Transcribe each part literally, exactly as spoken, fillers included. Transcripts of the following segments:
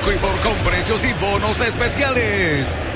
Equifor con precios y bonos especiales.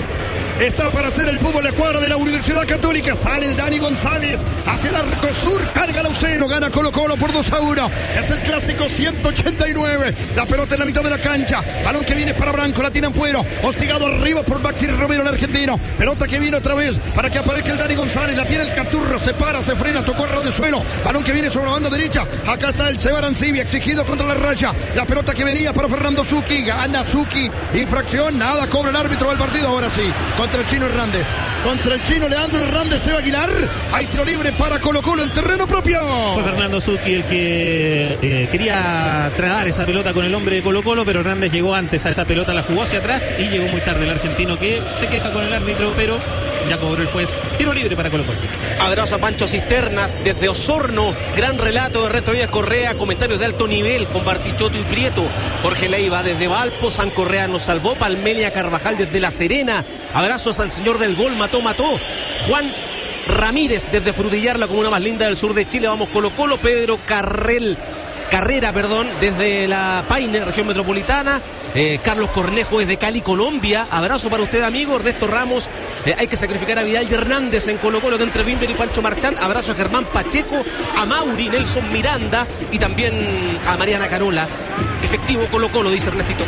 Está para hacer el fútbol la escuadra de la Universidad Católica. Sale el Dani González hacia el arco sur. Carga Lauceno. Gana Colo Colo por dos a uno. Es el clásico ciento ochenta y nueve. La pelota en la mitad de la cancha. Balón que viene para Branco. La tiene Ampuero. Hostigado arriba por Maxi Romero, el argentino. Pelota que viene otra vez para que aparezca el Dani González. La tiene el Caturro. Se para, se frena. Tocó el de suelo. Balón que viene sobre la banda derecha. Acá está el Seba Arancibia exigido contra la raya. La pelota que venía para Fernando Zucchi. Gana Zucchi. Infracción. Nada. Cobra el árbitro del partido. Ahora sí. Contra el Chino Hernández, contra el Chino Leandro Hernández, Seba Aguilar. Hay tiro libre para Colo Colo en terreno propio. Fue Fernando Zucchi el que eh, quería tragar esa pelota con el hombre de Colo Colo, pero Hernández llegó antes a esa pelota, la jugó hacia atrás y llegó muy tarde el argentino, que se queja con el árbitro, pero ya cobró el juez. Tiro libre para Colo Colo. Abrazo a Pancho Cisternas desde Osorno. Gran relato de Reto Díaz Correa. Comentarios de alto nivel con Bartichotto y Prieto. Jorge Leiva desde Valpo. San Correa nos salvó. Palmelia Carvajal desde La Serena. Abrazos al señor del gol. Mató, mató. Juan Ramírez desde Frutillar, la comuna más linda del sur de Chile. Vamos Colo Colo. Pedro Carrel. Carrera, perdón, desde la Paine, región metropolitana. eh, Carlos Cornejo desde Cali, Colombia. Abrazo para usted, amigo. Ernesto Ramos, eh, hay que sacrificar a Vidal y Hernández en Colo Colo, que entre Bimber y Pancho Marchán. Abrazo a Germán Pacheco, a Mauri, Nelson Miranda y también a Mariana Carola. Efectivo Colo Colo, dice Ernestito.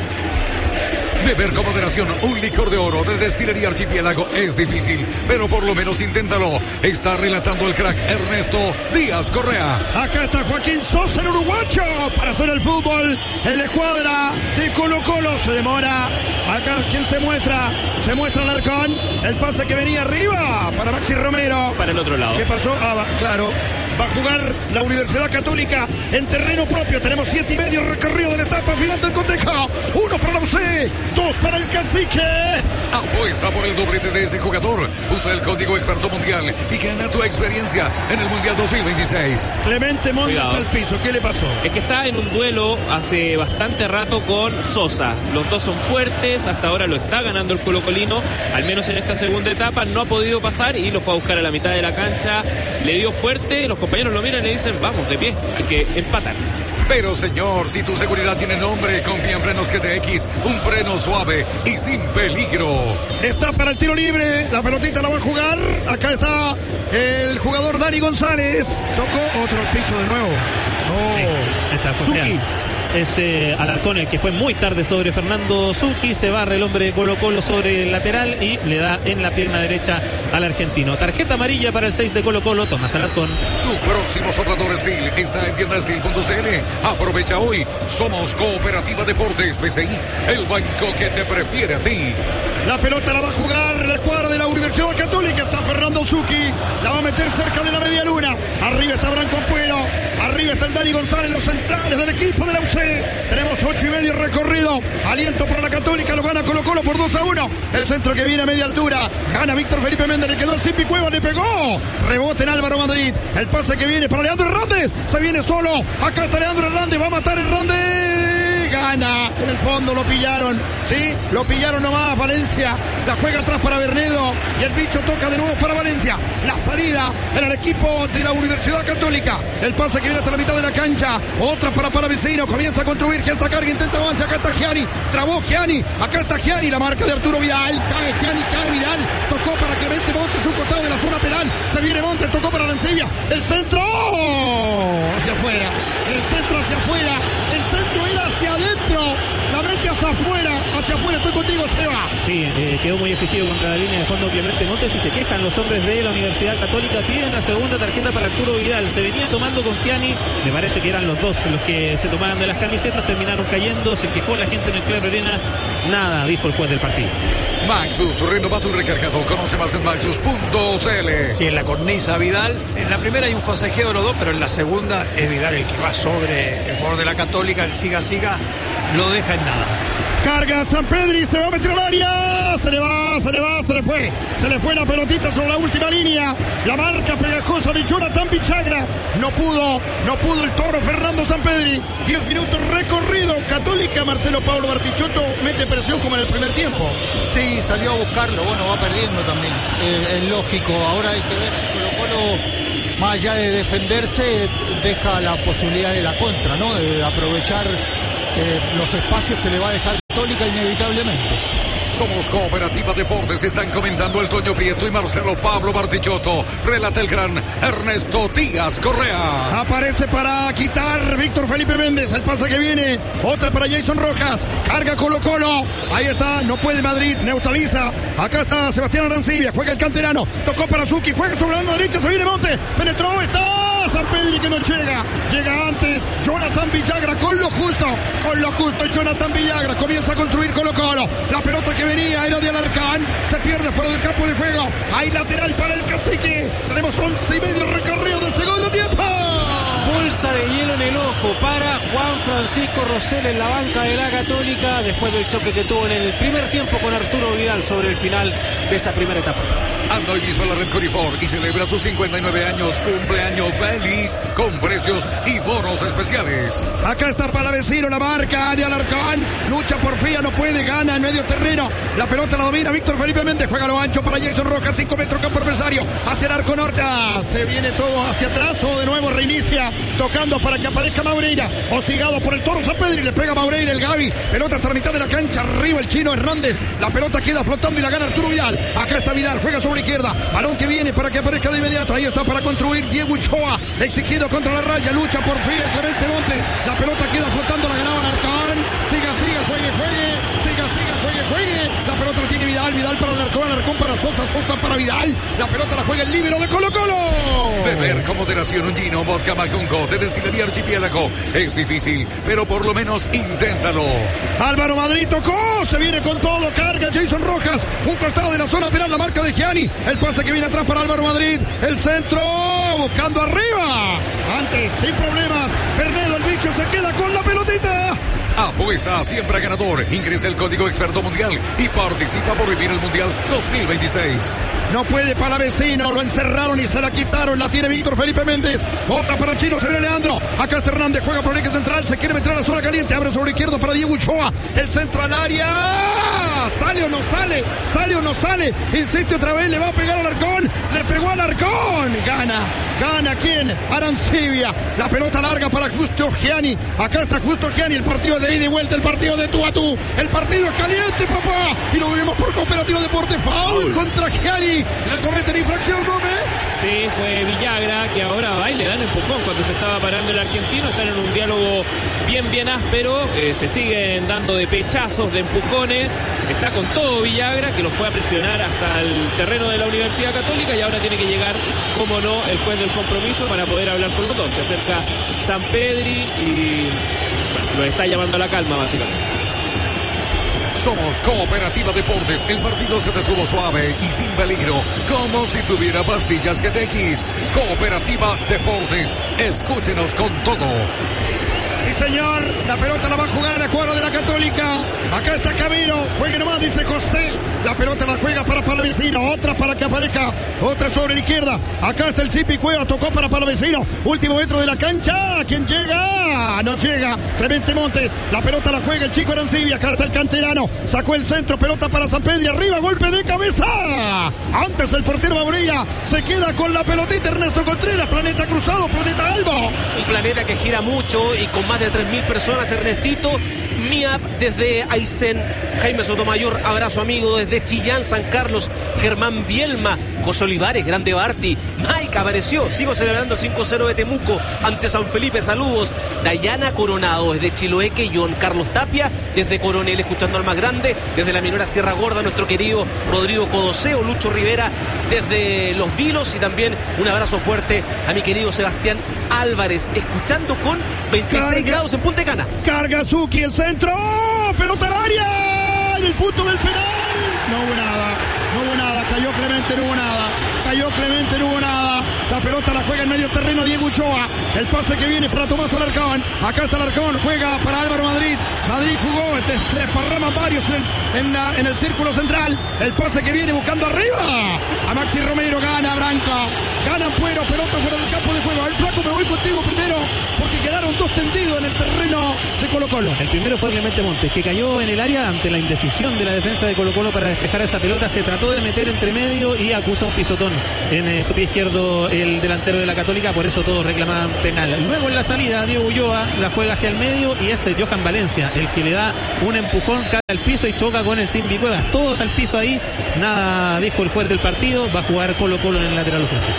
Beber con moderación un licor de oro de Destilería Archipiélago es difícil, pero por lo menos inténtalo. Está relatando el crack Ernesto Díaz Correa. Acá está Joaquín Sosa, el uruguayo, para hacer el fútbol en la escuadra de Colo Colo. Se demora. Acá, ¿quién se muestra? Se muestra Alarcón. El pase que venía arriba para Maxi Romero. Para el otro lado. ¿Qué pasó? Ah, va, claro. Va a jugar la Universidad Católica en terreno propio. Tenemos siete y medio recorrido de la etapa final del cotejo. Uno para la U C, dos para el Cacique. Apuesta por el doblete de ese jugador. Usa el código experto mundial y gana tu experiencia en el Mundial dos mil veintiséis. Clemente Montes al piso. ¿Qué le pasó? Es que está en un duelo hace bastante rato con Sosa. Los dos son fuertes. Hasta ahora lo está ganando el colocolino. Al menos en esta segunda etapa no ha podido pasar y lo fue a buscar a la mitad de la cancha. Le dio fuerte. Los compañeros lo miran y le dicen, vamos, de pie, hay que empatar. Pero señor, si tu seguridad tiene nombre, confía en Frenos G T X, un freno suave y sin peligro. Está para el tiro libre, la pelotita la va a jugar. Acá está el jugador Dani González. Tocó otro al piso de nuevo. Oh, sí, sí, está Zucchi. Es eh, Alarcón el que fue muy tarde sobre Fernando Zucchi. Se barre el hombre de Colo Colo sobre el lateral y le da en la pierna derecha al argentino. Tarjeta amarilla para el seis de Colo Colo, Tomás Alarcón. Tu próximo soplador Steel está en tienda steel punto c l. Aprovecha hoy. Somos Cooperativa Deportes B C I, el banco que te prefiere a ti. La pelota la va a jugar la escuadra de la Universidad Católica. Está Fernando Zucchi. La va a meter cerca de la media luna. Arriba está Branco Ampuero. Arriba está el Dani González, los centrales del equipo de la U C. Tenemos ocho y medio recorrido. Aliento para la Católica. Lo gana Colo Colo por dos a uno. El centro que viene a media altura. Gana Víctor Felipe Méndez. Le quedó el Zipi Cueva. Le pegó. Rebote en Álvaro Madrid. El pase que viene para Leandro Hernández. Se viene solo. Acá está Leandro Hernández. Va a matar Hernández. Gana. En el fondo lo pillaron. Sí, lo pillaron nomás. Valencia la juega atrás para Bernedo. Y el bicho toca de nuevo para Valencia. La salida en el equipo de la Universidad Católica. El pase que viene hasta la mitad de la cancha. Otra para Paravecino. Comienza a construir. Esta carga intenta avanzar. Acá está Gianni. Trabó Gianni. Acá está Gianni. La marca de Arturo Vidal. Cae Gianni. Cae Vidal. Tocó para Clemente Montes. Un costado de la zona penal. Se viene Montes. Tocó para Arancibia. El centro. Hacia afuera. El centro hacia afuera. El centro era hacia adentro. La mete hacia afuera. Hacia afuera. Estoy contigo, Seba. Sí, eh, quedó muy exigido contra la línea de fondo Clemente Montes y se quejan los hombres de la Universidad Católica. Piden la segunda tarjeta para Arturo Vidal. Se venía tomando con Gianni. Me parece que eran los dos los que se tomaban de las camisetas. Terminaron cayendo. Se quejó la gente en el Claro Arena. Nada, dijo el juez del partido. Maxus, renovado y recargado. Conoce más en maxus punto c l. Sí, en la cornisa Vidal. En la primera hay un forcejeo de los dos, pero en la segunda es Vidal el que va sobre el jugador de la Católica. El siga-siga lo deja en nada. Carga San Pedri, se va a meter al área. Se le va, se le va, se le fue. Se le fue la pelotita sobre la última línea. La marca pegajosa de Jonathan Pichagra. No pudo, no pudo el toro Fernando San Pedri. Diez minutos recorrido. Católica, Marcelo Pablo Bartichotto mete presión como en el primer tiempo. Sí, salió a buscarlo. Bueno, va perdiendo también. Eh, es lógico. Ahora hay que ver si Colo Colo, más allá de defenderse, deja la posibilidad de la contra, ¿no? De aprovechar eh, los espacios que le va a dejar Católica inevitablemente. Somos Cooperativa Deportes, están comentando el Toño Prieto y Marcelo Pablo Bartichotto. Relata el gran Ernesto Díaz Correa. Aparece para quitar Víctor Felipe Méndez. El pase que viene. Otra para Jason Rojas. Carga Colo Colo. Ahí está. No puede Madrid. Neutraliza. Acá está Sebastián Arancibia. Juega el canterano. Tocó para Zucchi. Juega sobre la banda derecha. Se viene Monte. Penetró. Está Sampedri que no llega. Llega antes. Jonathan Villagra con lo justo. Con lo justo. Jonathan Villagra comienza a construir Colo Colo. La pelota que venía era de Alarcán, se pierde fuera del campo de juego, hay lateral para el Cacique, tenemos once y medio recorrido del segundo tiempo. Bolsa de hielo en el ojo para Juan Francisco Rosell en la banca de la Católica después del choque que tuvo en el primer tiempo con Arturo Vidal sobre el final de esa primera etapa. Anda hoy mismo a la red Corifor y celebra sus cincuenta y nueve años, cumpleaños feliz, con precios y bonos especiales. Acá está Palavecino, la marca de Alarcón, lucha por Fía, no puede, gana en medio terreno, la pelota la domina Víctor Felipe Méndez, juega lo ancho para Jason Rojas, cinco metros campo adversario, hacia el arco norte, se viene todo hacia atrás, todo de nuevo reinicia, tocando para que aparezca Maureira, hostigado por el Toro Sampedri, le pega Maureira, el Gavi, pelota hasta la mitad de la cancha, arriba el chino Hernández, la pelota queda flotando y la gana Arturo Vidal, acá está Vidal, juega sobre la izquierda, balón que viene para que aparezca de inmediato, ahí está para construir Diego Ochoa, exigido contra la raya, lucha por fin el Clemente Monte, la pelota queda flotando, la ganaba Alarcón, siga, siga, juegue, juegue, siga, siga, juegue, juegue, la pelota la tiene Vidal, Vidal para Alarcón, Alarcón para Sosa, Sosa para Vidal, la pelota la juega el líbero de Colo Colo. Beber con moderación un gino vodka Macunco de Destilería Archipiélago es difícil, pero por lo menos inténtalo. Álvaro Madrid tocó, se viene con todo, carga Jason Rojas, un costado de la zona penal, la marca de Gianni, el pase que viene atrás para Álvaro Madrid, el centro, buscando arriba, antes, sin problemas, Pernedo el bicho se queda con la pelotita. Apuesta siempre a ganador. Ingresa el código Experto Mundial y participa por vivir el Mundial dos mil veintiséis. No puede Palavecino, lo encerraron y se la quitaron. La tiene Víctor Felipe Méndez. Otra para Chino, se viene Leandro. Acá está Hernández, juega por el eje central. Se quiere meter a la zona caliente. Abre sobre la izquierda para Diego Ochoa. El centro al área. ¿Sale o no sale? ¿Sale o no sale? Insiste otra vez, le va a pegar al Alarcón. Le pegó al Alarcón. Gana. Gana quién? Arancibia. La pelota larga para Justo Gianni. Acá está Justo Gianni. El partido de ida y vuelta, el partido de tú a tú. El partido es caliente, papá. Y lo vivimos por Cooperativa Deportes. Foul contra Gianni. Le cometen infracción, Gómez. Sí, fue Villagra que ahora va y le dan empujón cuando se estaba parando el argentino. Están en un diálogo bien, bien áspero. Eh, se siguen dando de pechazos, de empujones. Está con todo Villagra, que lo fue a presionar hasta el terreno de la Universidad Católica y ahora tiene que llegar, como no, el juez del compromiso para poder hablar con los dos. Se acerca Sampedri y bueno, lo está llamando a la calma, básicamente. Somos Cooperativa Deportes. El partido se detuvo suave y sin peligro, como si tuviera pastillas G T X. Cooperativa Deportes. Escúchenos con todo. Sí, señor. La pelota la va a jugar a la cuadra de la Católica. Acá está Camilo. Juegue nomás, dice José. La pelota la juega para Palavecino. Otra para que aparezca. Otra sobre la izquierda. Acá está el Zipi Cueva. Tocó para Palavecino. Último metro de la cancha. ¿Quién llega? No llega. Clemente Montes. La pelota la juega el chico Arancibia. Acá está el canterano. Sacó el centro. Pelota para Sampedri. Arriba. Golpe de cabeza. Antes el portero Maureira se queda con la pelotita. Ernesto Contreras. Planeta cruzado. Planeta Albo. Un planeta que gira mucho y con más de tres mil personas, Ernestito. Miaf desde Aysén, Jaime Sotomayor, abrazo amigo desde Chillán, San Carlos, Germán Bielma, José Olivares, Grande Barti, Mike apareció, sigo celebrando el cinco cero de Temuco ante San Felipe, saludos. Dayana Coronado desde Chiloeque, John Carlos Tapia desde Coronel, escuchando al más grande, desde la minera Sierra Gorda, nuestro querido Rodrigo Codoseo, Lucho Rivera desde Los Vilos y también un abrazo fuerte a mi querido Sebastián Álvarez, escuchando con veintiséis Carga, grados en Punta Cana. Carga Zucchi, el centro, pelota al área, en el punto del penal. No hubo nada, no hubo nada, cayó Clemente, no hubo nada, cayó Clemente, no hubo nada. La pelota la juega en medio terreno Diego Ochoa. El pase que viene para Tomás Alarcón. Acá está Alarcón, juega para Álvaro Madrid. Madrid jugó, este, se desparraman varios en, en, la, en el círculo central. El pase que viene buscando arriba a Maxi Romero, gana Branca. Gana Puero, pelota fuera del campo de juego. El flaco, me voy contigo primero porque quedaron dos dos tendidos en el terreno de Colo-Colo. El primero fue Clemente Montes, que cayó en el área ante la indecisión de la defensa de Colo-Colo para despejar esa pelota. Se trató de meter entre medio y acusa un pisotón en eh, su pie izquierdo el delantero de la Católica, por eso todos reclamaban penal. Luego en la salida, Diego Ulloa la juega hacia el medio y es Johan Valencia el que le da un empujón, cae al piso y choca con el Simbi Cuevas. Todos al piso ahí, nada dijo el juez del partido, va a jugar Colo-Colo en el lateral ofensivo.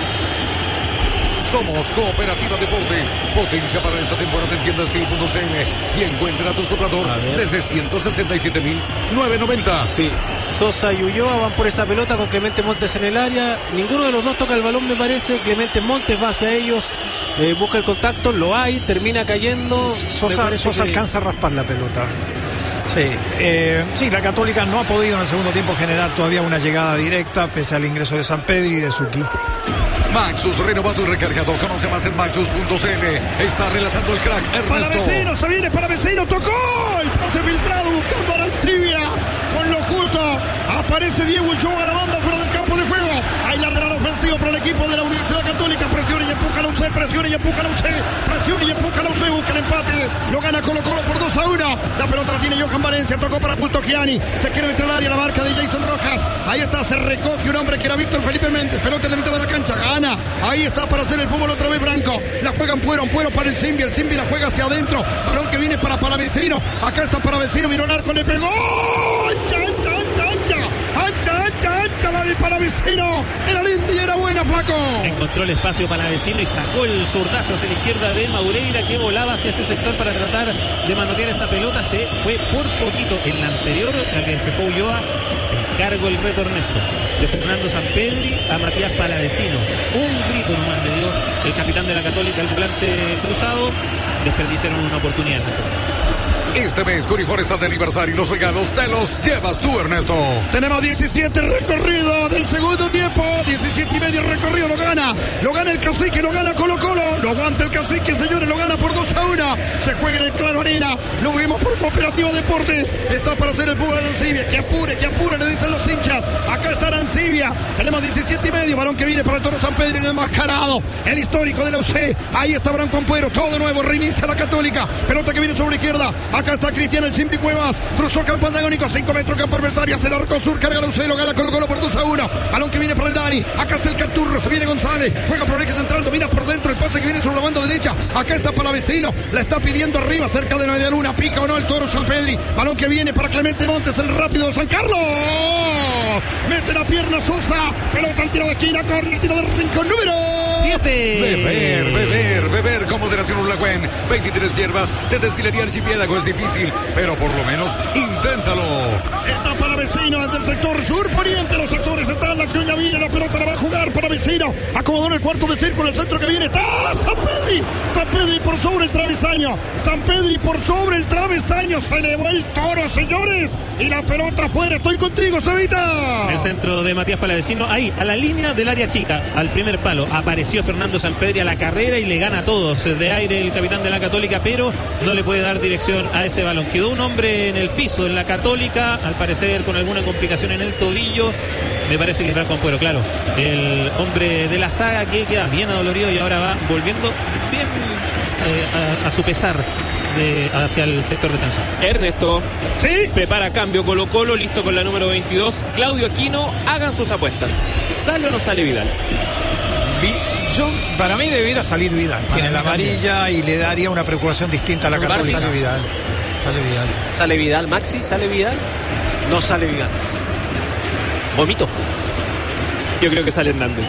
Somos Cooperativa Deportes, potencia para esta temporada en tiendas steel punto c l y encuentra tu soplador desde ciento sesenta y siete mil novecientos noventa. Sí, Sosa y Ulloa van por esa pelota con Clemente Montes en el área. Ninguno de los dos toca el balón, me parece. Clemente Montes va hacia ellos, eh, busca el contacto, lo hay, termina cayendo. Sosa, Sosa que... alcanza a raspar la pelota. Sí, eh, sí, la Católica no ha podido en el segundo tiempo generar todavía una llegada directa, pese al ingreso de San Pedro y de Suki. Maxus, renovado y recargado. Conoce más en maxus punto c l. Está relatando el crack Ernesto. Para Vecino, se viene para Vecino, tocó el pase filtrado buscando a Arancibia. Con lo justo aparece Diego Ulloa a la banda fuera del campo de juego. Hay lateral ofensivo para el equipo de la Universidad Católica. Presiona y empuja a la U C, presiona y empuja a la U C, presiona y empuja a la U C, busca el empate. Lo gana Colo-Colo por dos a uno. La pelota la tiene Johan Valencia, tocó para Justo Gianni. Se quiere meter al área la marca de Jason Rojas. Ahí está, se recoge un hombre que era Víctor Felipe Méndez. Pelota en la mitad de la cancha, gana. Ahí está para hacer el fútbol otra vez Branco. La juegan Puero, Puero para el Simbi. El Simbi la juega hacia adentro. Balón que viene para Palavecino. Acá está Palavecino, miró el arco, le pegó. Ancha, ancha, ancha, ancha. Ancha, ancha, ancha la de Palavecino. Era linda y era buena, flaco. Encontró el espacio Palavecino y sacó el zurdazo hacia la izquierda de Madureira, que volaba hacia ese sector para tratar de manotear esa pelota. Se fue por poquito. En la anterior, la que despejó Ulloa, encargó el reto Ernesto de Fernando Sampedri a Matías Palavecino. Un grito nomás le dio el capitán de la Católica al volante cruzado. Desperdiciaron una oportunidad. Este mes Curifor está de aniversario y los regalos te los llevas tú, Ernesto. Tenemos diecisiete recorridos del segundo tiempo. diecisiete y medio recorrido, lo gana. Lo gana el Cacique, lo gana Colo-Colo. Lo aguanta el Cacique, señores, lo gana por dos a uno. Se juega en el Claro Arena. Lo vimos por Cooperativa Deportes. Está para hacer el fútbol de Arancibia. Que apure, que apure, le dicen los hinchas. Acá está Arancibia. Tenemos diecisiete y medio. Balón que viene para el Toro San Pedro en el enmascarado. El histórico de la U C. Ahí está Branco Ampuero. Todo de nuevo. Reinicia la Católica. Pelota que viene sobre la izquierda. Acá está Cristian el Simbi Cuevas. Cruzó campo antagónico. cinco metros campo adversario. Hacia el arco sur. Carga la U C. Lo gana Colo-Colo por dos a uno. Balón que viene para el Dani. Acá está el Caturro. Se viene González. Juega por el eje central. Domina por dentro. El pase que viene sobre la banda derecha. Acá está Palavecino. La está pidiendo arriba. Cerca de la media luna. Pica o no el Toro San Pedri. Balón que viene para Clemente Montes. El rápido de San Carlos. Mete la pierna Sosa. Pelota al tiro de esquina. Corre. Tiro de rincón número siete. Beber, beber, beber con moderación Urlagüen. veintitrés hierbas de destilería Archipiélago. Es difícil, pero por lo menos inténtalo. Está para Vecino desde el sector sur poniente. Los sectores están. La acción ya viene. La pelota la va a jugar para Vecino. Acomodó en el cuarto de círculo. El centro que viene está San Pedri. San Pedri por sobre el travesaño. San Pedri por sobre el travesaño. Se elevó el Toro, señores. Y la pelota afuera. Estoy contigo, Cevita. El centro de Matías Palavecino. Ahí, a la línea del área chica. Al primer palo. Apareció Fernando Sampedri a la carrera y le gana a todos. De aire el capitán de la Católica, pero no le puede dar dirección a ese balón. Quedó un hombre en el piso en la Católica, al parecer con alguna complicación en el tobillo. Me parece que es Branco Ampuero, claro. El hombre de la saga que queda bien adolorido y ahora va volviendo bien eh, a, a su pesar de, hacia el sector defensor. Ernesto, ¿sí? Prepara cambio Colo-Colo, listo con la número veintidós. Claudio Aquino, hagan sus apuestas. ¿Sale o no sale Vidal? Yo, para mí debiera salir Vidal. Para Tiene la mí también. amarilla y le daría una preocupación distinta a la Católica. Sale Vidal. Sale Vidal. ¿Sale Vidal, Maxi? ¿Sale Vidal? No sale Vidal. Vomito. Yo creo que sale Hernández.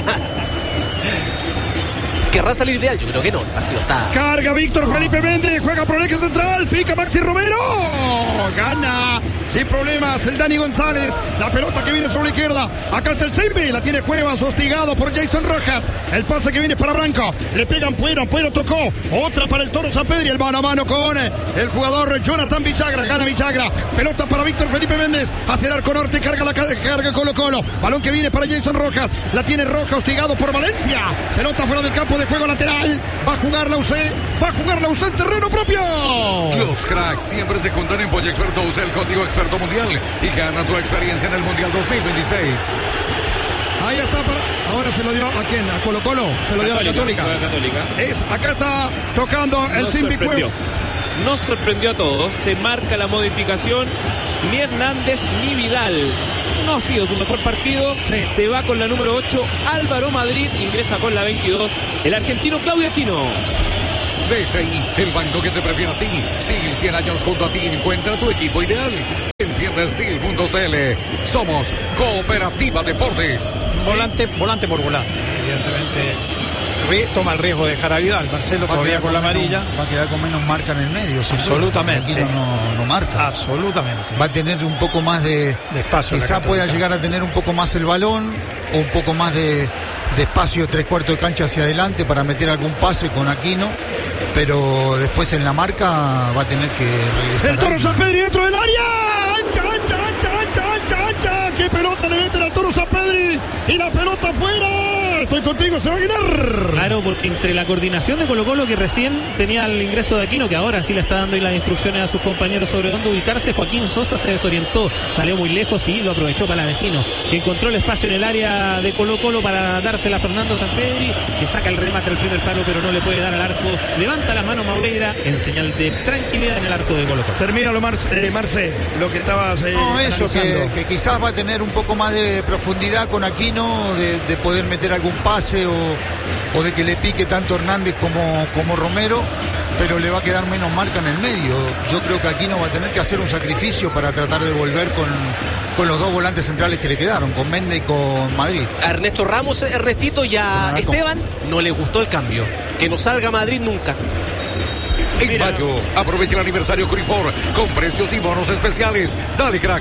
¿Querrá salir Vidal? Yo creo que no. El partido está... Carga Víctor Felipe Méndez, juega por el eje central, pica Maxi Romero, gana sin problemas el Dani González. La pelota que viene sobre la izquierda, acá está el Simbi, la tiene Cuevas, hostigado por Jason Rojas. El pase que viene para Branco, le pegan Puero, Puero tocó, otra para el Toro San Pedro, el mano a mano con el jugador Jonathan Villagra, gana Villagra. Pelota para Víctor Felipe Méndez, hacia el arco norte, carga la carga Colo-Colo. Balón que viene para Jason Rojas, la tiene Rojas, hostigado por Valencia. Pelota fuera del campo de juego lateral, va a jugar la U C, va a jugar la U C en terreno propio. Los cracks siempre se juntan en Pollo Experto. Usa el código Experto Mundial y gana tu experiencia en el Mundial dos mil veintiséis. Ahí está. Para, ahora se lo dio a quién, a Colo Colo. Se lo dio a la Católica. A la Católica. Es, acá está tocando el Simbi Cueva. Nos sorprendió a todos. Se marca la modificación. Ni Hernández ni Vidal. No ha sido su mejor partido. Sí. Se va con la número ocho. Álvaro Madrid ingresa con la veintidós. El argentino Claudio Aquino. B C I, el banco que te prefiere a ti. Steel, cien años junto a ti. Encuentra tu equipo ideal. Entiende Steel punto c l. Somos Cooperativa Deportes. Volante, volante por volante, evidentemente. Toma el riesgo de dejar a Vidal. Marcelo todavía con la amarilla. Menos, va a quedar con menos marca en el medio. Absolutamente. Aquí no, no marca. Absolutamente. Va a tener un poco más de, de espacio. Quizá pueda llegar a tener un poco más el balón o un poco más de, de espacio, tres cuartos de cancha hacia adelante para meter algún pase con Aquino. Pero después en la marca va a tener que regresar. El Toro Sampedri dentro del área. Ancha, ancha, ancha, ancha, ancha, ancha. Qué pelota le meten al Toro Sampedri. Y la pelota afuera. Estoy contigo, se va a quitar. Claro, porque entre la coordinación de Colo Colo, que recién tenía el ingreso de Aquino, que ahora sí le está dando las instrucciones a sus compañeros sobre dónde ubicarse, Joaquín Sosa se desorientó, salió muy lejos y lo aprovechó para la vecino, que encontró el espacio en el área de Colo Colo para dársela a Fernando Sampedri, que saca el remate al primer palo, pero no le puede dar al arco. Levanta la mano Maureira en señal de tranquilidad en el arco de Colo Colo. Termina lo Marce, eh, Marce, lo que estabas eh, No, eso, que, que quizás va a tener un poco más de profundidad con Aquino, de, de poder meter algún pase o, o de que le pique tanto Hernández como, como Romero, pero le va a quedar menos marca en el medio. Yo creo que Aquino va a tener que hacer un sacrificio para tratar de volver con, con los dos volantes centrales que le quedaron, con Méndez y con Madrid. A Ernesto Ramos, Ernestito, y a Esteban no le gustó el cambio. Que no salga Madrid nunca. En Mira. mayo, aprovecha el aniversario Curifor con precios y bonos especiales. Dale, crack.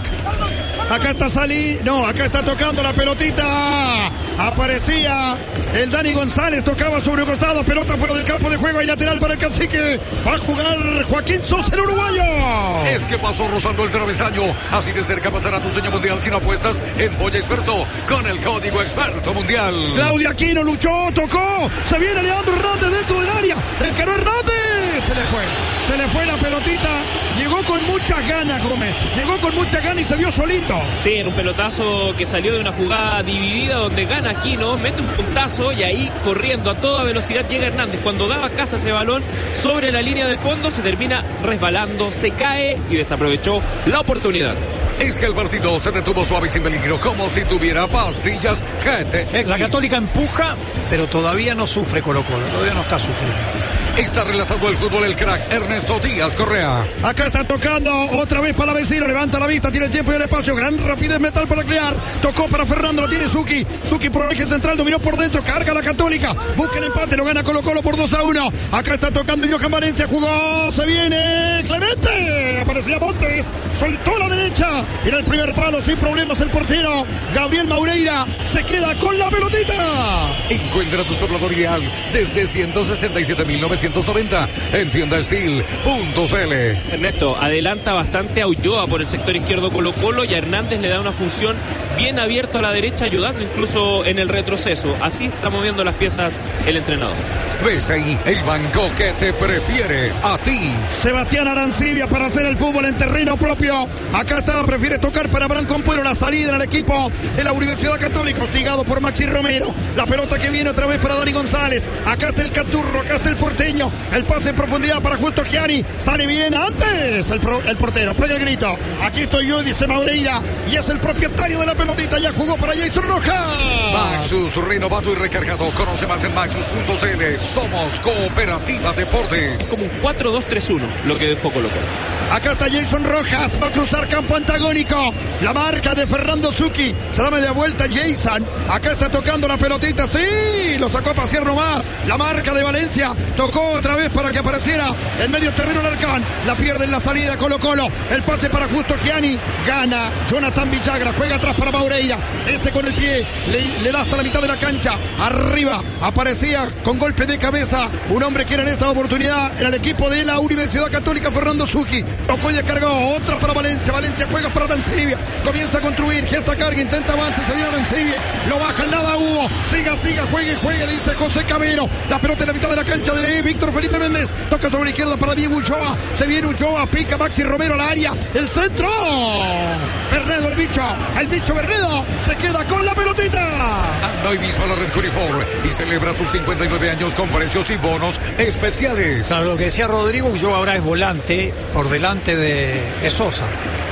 Acá está Salí, no, acá está tocando la pelotita. Aparecía el Dani González, tocaba sobre un costado, pelota fuera del campo de juego y lateral para el Cacique. Va a jugar Joaquín Sosa, el uruguayo. Es que pasó rozando el travesaño. Así de cerca pasará tu sueño mundial si no apuestas en Boya Experto con el código Experto Mundial. Claudia Aquino luchó, tocó. Se viene Leandro Hernández dentro del área. Encaró Hernández. Se le fue. Se le fue la pelotita. Llegó con muchas ganas Gómez. Llegó con muchas ganas y se vio solito. Sí, en un pelotazo que salió de una jugada dividida donde gana Aquino, mete un puntazo y ahí corriendo a toda velocidad llega Hernández. Cuando daba casa ese balón sobre la línea de fondo se termina resbalando, se cae y desaprovechó la oportunidad. Es que el partido se detuvo suave y sin peligro, como si tuviera pastillas G T X. La Católica empuja, pero todavía no sufre Colo Colo, todavía no está sufriendo. Está relatando el fútbol el crack Ernesto Díaz Correa. Acá está tocando otra vez para la vecina. Levanta la vista, tiene el tiempo y el espacio. Gran rapidez metal para crear. Tocó para Fernando, lo tiene Suki. Suki por el eje central, dominó por dentro. Carga la Católica. Busca el empate, lo gana Colo Colo por dos a uno. Acá está tocando Johan Valencia. Jugó, se viene Clemente. Aparecía Montes. Soltó la derecha. Era el primer palo, sin problemas el portero. Gabriel Maureira se queda con la pelotita. Encuentra tu soplador ideal desde ciento sesenta y siete mil novecientos noventa en tienda Steel punto c l. Ernesto, adelanta bastante a Ulloa por el sector izquierdo Colo Colo y a Hernández le da una función bien abierta a la derecha, ayudando incluso en el retroceso. Así está moviendo las piezas el entrenador. Ves ahí el banco que te prefiere a ti. Sebastián Arancibia para hacer el fútbol en terreno propio. Acá está, prefiere tocar para Branco Ampuero. La salida en el equipo de la Universidad Católica, hostigado por Maxi Romero. La pelota que viene otra vez para Dani González. Acá está el Caturro, acá está el porteño. El pase en profundidad para Justo Gianni. Sale bien antes el, pro, el portero. Pega el grito. Aquí estoy yo, dice Maureira. Y es el propietario de la pelotita. Ya jugó para Jason Rojas. Maxus, renovado y recargado. Conoce más en maxus punto c l. Somos Cooperativa Deportes. Es como un cuatro dos tres uno lo que dejó Colo Colo. Acá está Jason Rojas, va a cruzar campo antagónico. La marca de Fernando Zucchi. Se da media vuelta Jason. Acá está tocando la pelotita. Sí, lo sacó a pasear nomás. La marca de Valencia. Tocó otra vez para que apareciera en medio terreno el Arcán. La pierde en la salida Colo Colo. El pase para Justo Gianni. Gana Jonathan Villagra. Juega atrás para Maureira. Este con el pie. Le, le da hasta la mitad de la cancha. Arriba aparecía con golpe de cabeza un hombre que era en esta oportunidad en el equipo de la Universidad Católica, Fernando Zucchi. Tocó y descargó, otra para Valencia. Valencia juega para Arancibia. Comienza a construir, gesta carga, intenta avance, se viene Arancibia. Lo baja, nada hubo. Siga, siga, juegue, juegue, dice José Cabero. La pelota en la mitad de la cancha de Víctor Felipe Méndez. Toca sobre la izquierda para Diego Ulloa. Se viene Ulloa, pica Maxi Romero al área. El centro. Bernedo, el bicho, el bicho Bernedo se queda con la pelotita. Anda hoy mismo a la Red Curifor y celebra sus cincuenta y nueve años con precios y bonos especiales. Claro, lo que decía Rodrigo, yo ahora es volante por delante de, de Sosa.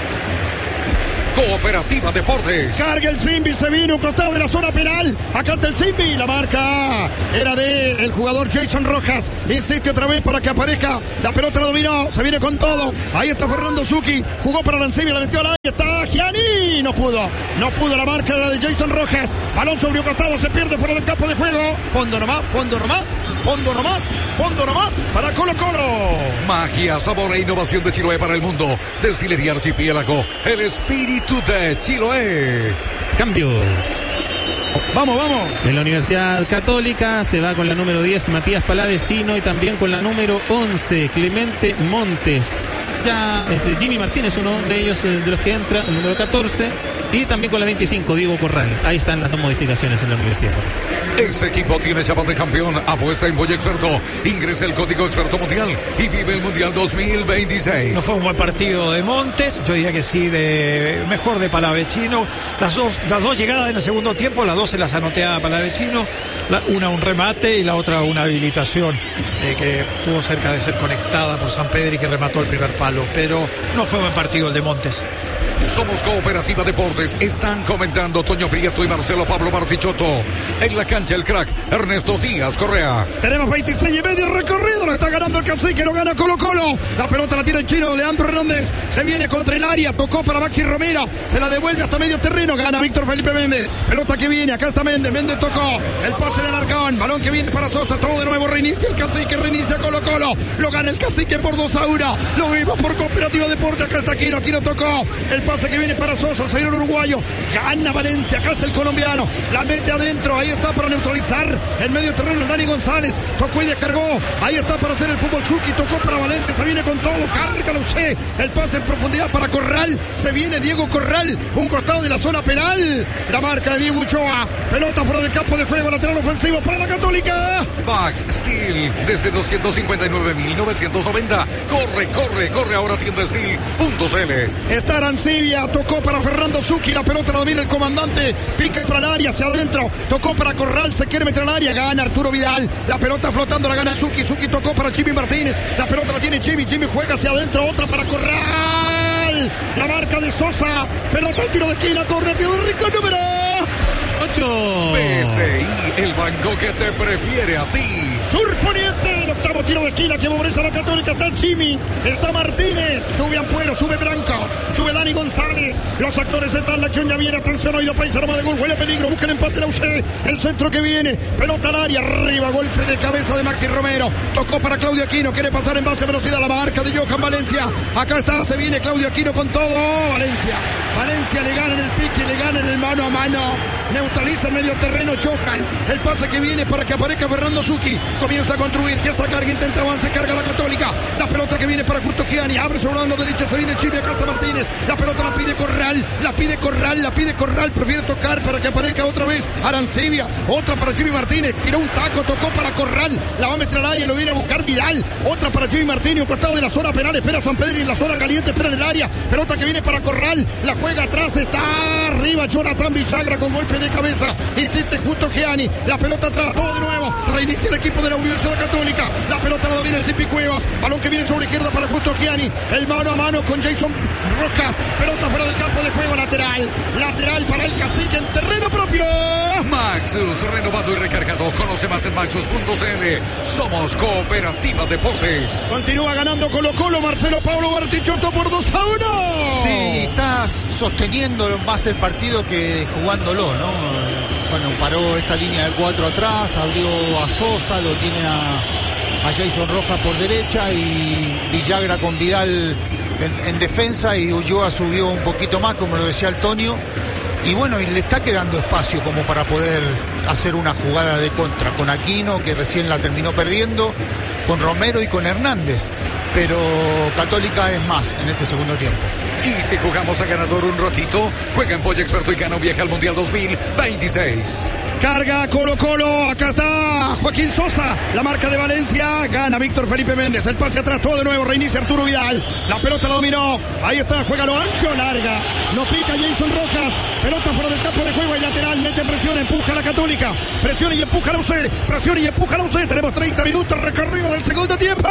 Cooperativa Deportes. Carga el Simbi, se vino un costado de la zona penal. Acá está el Simbi, la marca era de el jugador Jason Rojas. Insiste otra vez para que aparezca. La pelota la dominó, se viene con todo. Ahí está Fernando Zucchi, jugó para Arancibia, la metió al área. Está Gianni, no pudo, no pudo. La marca era de Jason Rojas. Balón sobre un costado, se pierde fuera del campo de juego. Fondo nomás, fondo nomás, fondo nomás, fondo nomás para Colo Colo. Magia, sabor e innovación de Chiloé para el mundo. Destilería Archipiélago, el espíritu de Chiloé. Cambios. Vamos, vamos. En la Universidad Católica se va con la número diez Matías Palavecino y también con la número once Clemente Montes. Ya es Jimmy Martínez, uno de ellos de los que entra, el número catorce, y también con la veinticinco Diego Corral. Ahí están las dos modificaciones en la Universidad Católica. Ese equipo tiene chapa de campeón. Apuesta en Boy Experto. Ingresa el código Experto Mundial y vive el Mundial dos mil veintiséis. No fue un buen partido de Montes, yo diría que sí, de mejor de Palavecino. Las dos, las dos llegadas en el segundo tiempo, las dos se las anoté a Palavecino. La, una un remate y la otra una habilitación eh, que estuvo cerca de ser conectada por Sampedri, que remató el primer palo. Pero no fue un buen partido el de Montes. Somos Cooperativa Deportes. Están comentando Toño Prieto y Marcelo Pablo Bartichotto. En la cancha el crack Ernesto Díaz Correa. Tenemos veintiséis y medio recorrido. Lo está ganando el Cacique, lo gana Colo Colo. La pelota la tira el chino Leandro Hernández. Se viene contra el área. Tocó para Maxi Romero. Se la devuelve hasta medio terreno. Gana Víctor Felipe Méndez. Pelota que viene. Acá está Méndez. Méndez tocó. El pase de Alarcón. Balón que viene para Sosa. Todo de nuevo. Reinicia el Cacique. Reinicia Colo Colo. Lo gana el Cacique por dos a uno. Lo vimos por Cooperativa Deportes. Acá está Aquino. Aquino tocó. El pase que viene para Sosa. Se viene el uruguayo. Gana Valencia. Acá está el colombiano. La mete adentro. Ahí está para neutralizar. En medio terreno el Dani González. Tocó y descargó. Ahí está para hacer el fútbol Zucchi. Tocó para Valencia. Se viene con todo. Carga la U C. El pase en profundidad para Corral. Se viene Diego Corral. Un costado de la zona penal. La marca de Diego Ochoa. Pelota fuera del campo de juego. Lateral ofensivo para la Católica. Max Steel desde doscientos cincuenta y nueve mil novecientos noventa. Corre, corre, corre ahora tienda steel punto c l. Está Arancibia. Tocó para Fernando Zucchi. La pelota la domina el comandante. Pica para el área. Hacia adentro. Tocó para Corral. Se quiere meter al área. Gana Arturo Vidal. La pelota flotando. La gana Zucchi. Zucchi tocó para Jimmy Martínez. La pelota la tiene Jimmy. Jimmy juega hacia adentro. Otra para Corral. La marca de Sosa. Pelota al tiro de esquina. Corre. Tiro de rico número ocho. P S I, el banco que te prefiere a ti. Surponiente, el octavo tiro de esquina que favorece a la Católica. Está Jimmy, está Martínez, sube Ampuero, sube Branco, sube Dani González. Los actores están, la acción ya viene. Atención, oído país, arma de gol, huele peligro, busca el empate la U C. El centro que viene, pelota al área, arriba, golpe de cabeza de Maxi Romero. Tocó para Claudio Aquino, quiere pasar en base a velocidad la marca de Johan Valencia. Acá está, se viene Claudio Aquino con todo. Valencia, Valencia le gana en el pique, le gana en el mano a mano. Neutraliza el medio terreno Johan. El pase que viene para que aparezca Fernando Zucchi. Comienza a construir. Ya está carga, intenta avance, carga la Católica. La pelota que viene para Justo Gianni. Abre sobre la banda derecha, se viene Chimi. Acá está Martínez. La pelota la pide Corral. La pide Corral, la pide Corral. Prefiere tocar para que aparezca otra vez Arancibia. Otra para Chimi Martínez. Tiró un taco, tocó para Corral. La va a meter al área, lo viene a buscar Vidal. Otra para Chimi Martínez. Un costado de la zona penal. Espera San Pedro en la zona caliente. Espera en el área. Pelota que viene para Corral. La juega atrás. Está arriba Jonathan Bisagra con golpe de cabeza. Insiste Justo Gianni. La pelota atrás. Todo de nuevo. Reinicia el equipo de la Universidad Católica. La pelota la domina el Zipi Cuevas. Balón que viene sobre izquierda para Justo Gianni. El mano a mano con Jason Rojas. Pelota fuera del campo de juego. Lateral. Lateral para el Cacique en terreno propio. Maxus, renovado y recargado. Conoce más en maxus punto c l. Somos Cooperativa Deportes. Continúa ganando Colo Colo. Marcelo Pablo Bartichotto por dos a uno. Sí, estás sosteniendo más el partido que jugándolo, ¿no? Bueno, paró esta línea de cuatro atrás, abrió a Sosa, lo tiene a, a Jason Rojas por derecha y Villagra con Vidal en, en defensa, y Ulloa subió un poquito más, como lo decía Antonio. Y bueno, y le está quedando espacio como para poder hacer una jugada de contra con Aquino, que recién la terminó perdiendo, con Romero y con Hernández. Pero Católica es más en este segundo tiempo. Y si jugamos a ganador un ratito, juega en Pollo Experto y gana un viaje al Mundial dos mil veintiséis. Carga Colo Colo, acá está Joaquín Sosa, la marca de Valencia, gana Víctor Felipe Méndez, el pase atrás, todo de nuevo, reinicia Arturo Vidal, la pelota la dominó, ahí está, juega lo ancho, larga, no pica Jason Rojas, pelota fuera del campo de juego y lateral, mete presión, empuja a la Católica, presiona y empuja a la U C, presiona y empuja a la U C, tenemos treinta minutos recorrido del segundo tiempo.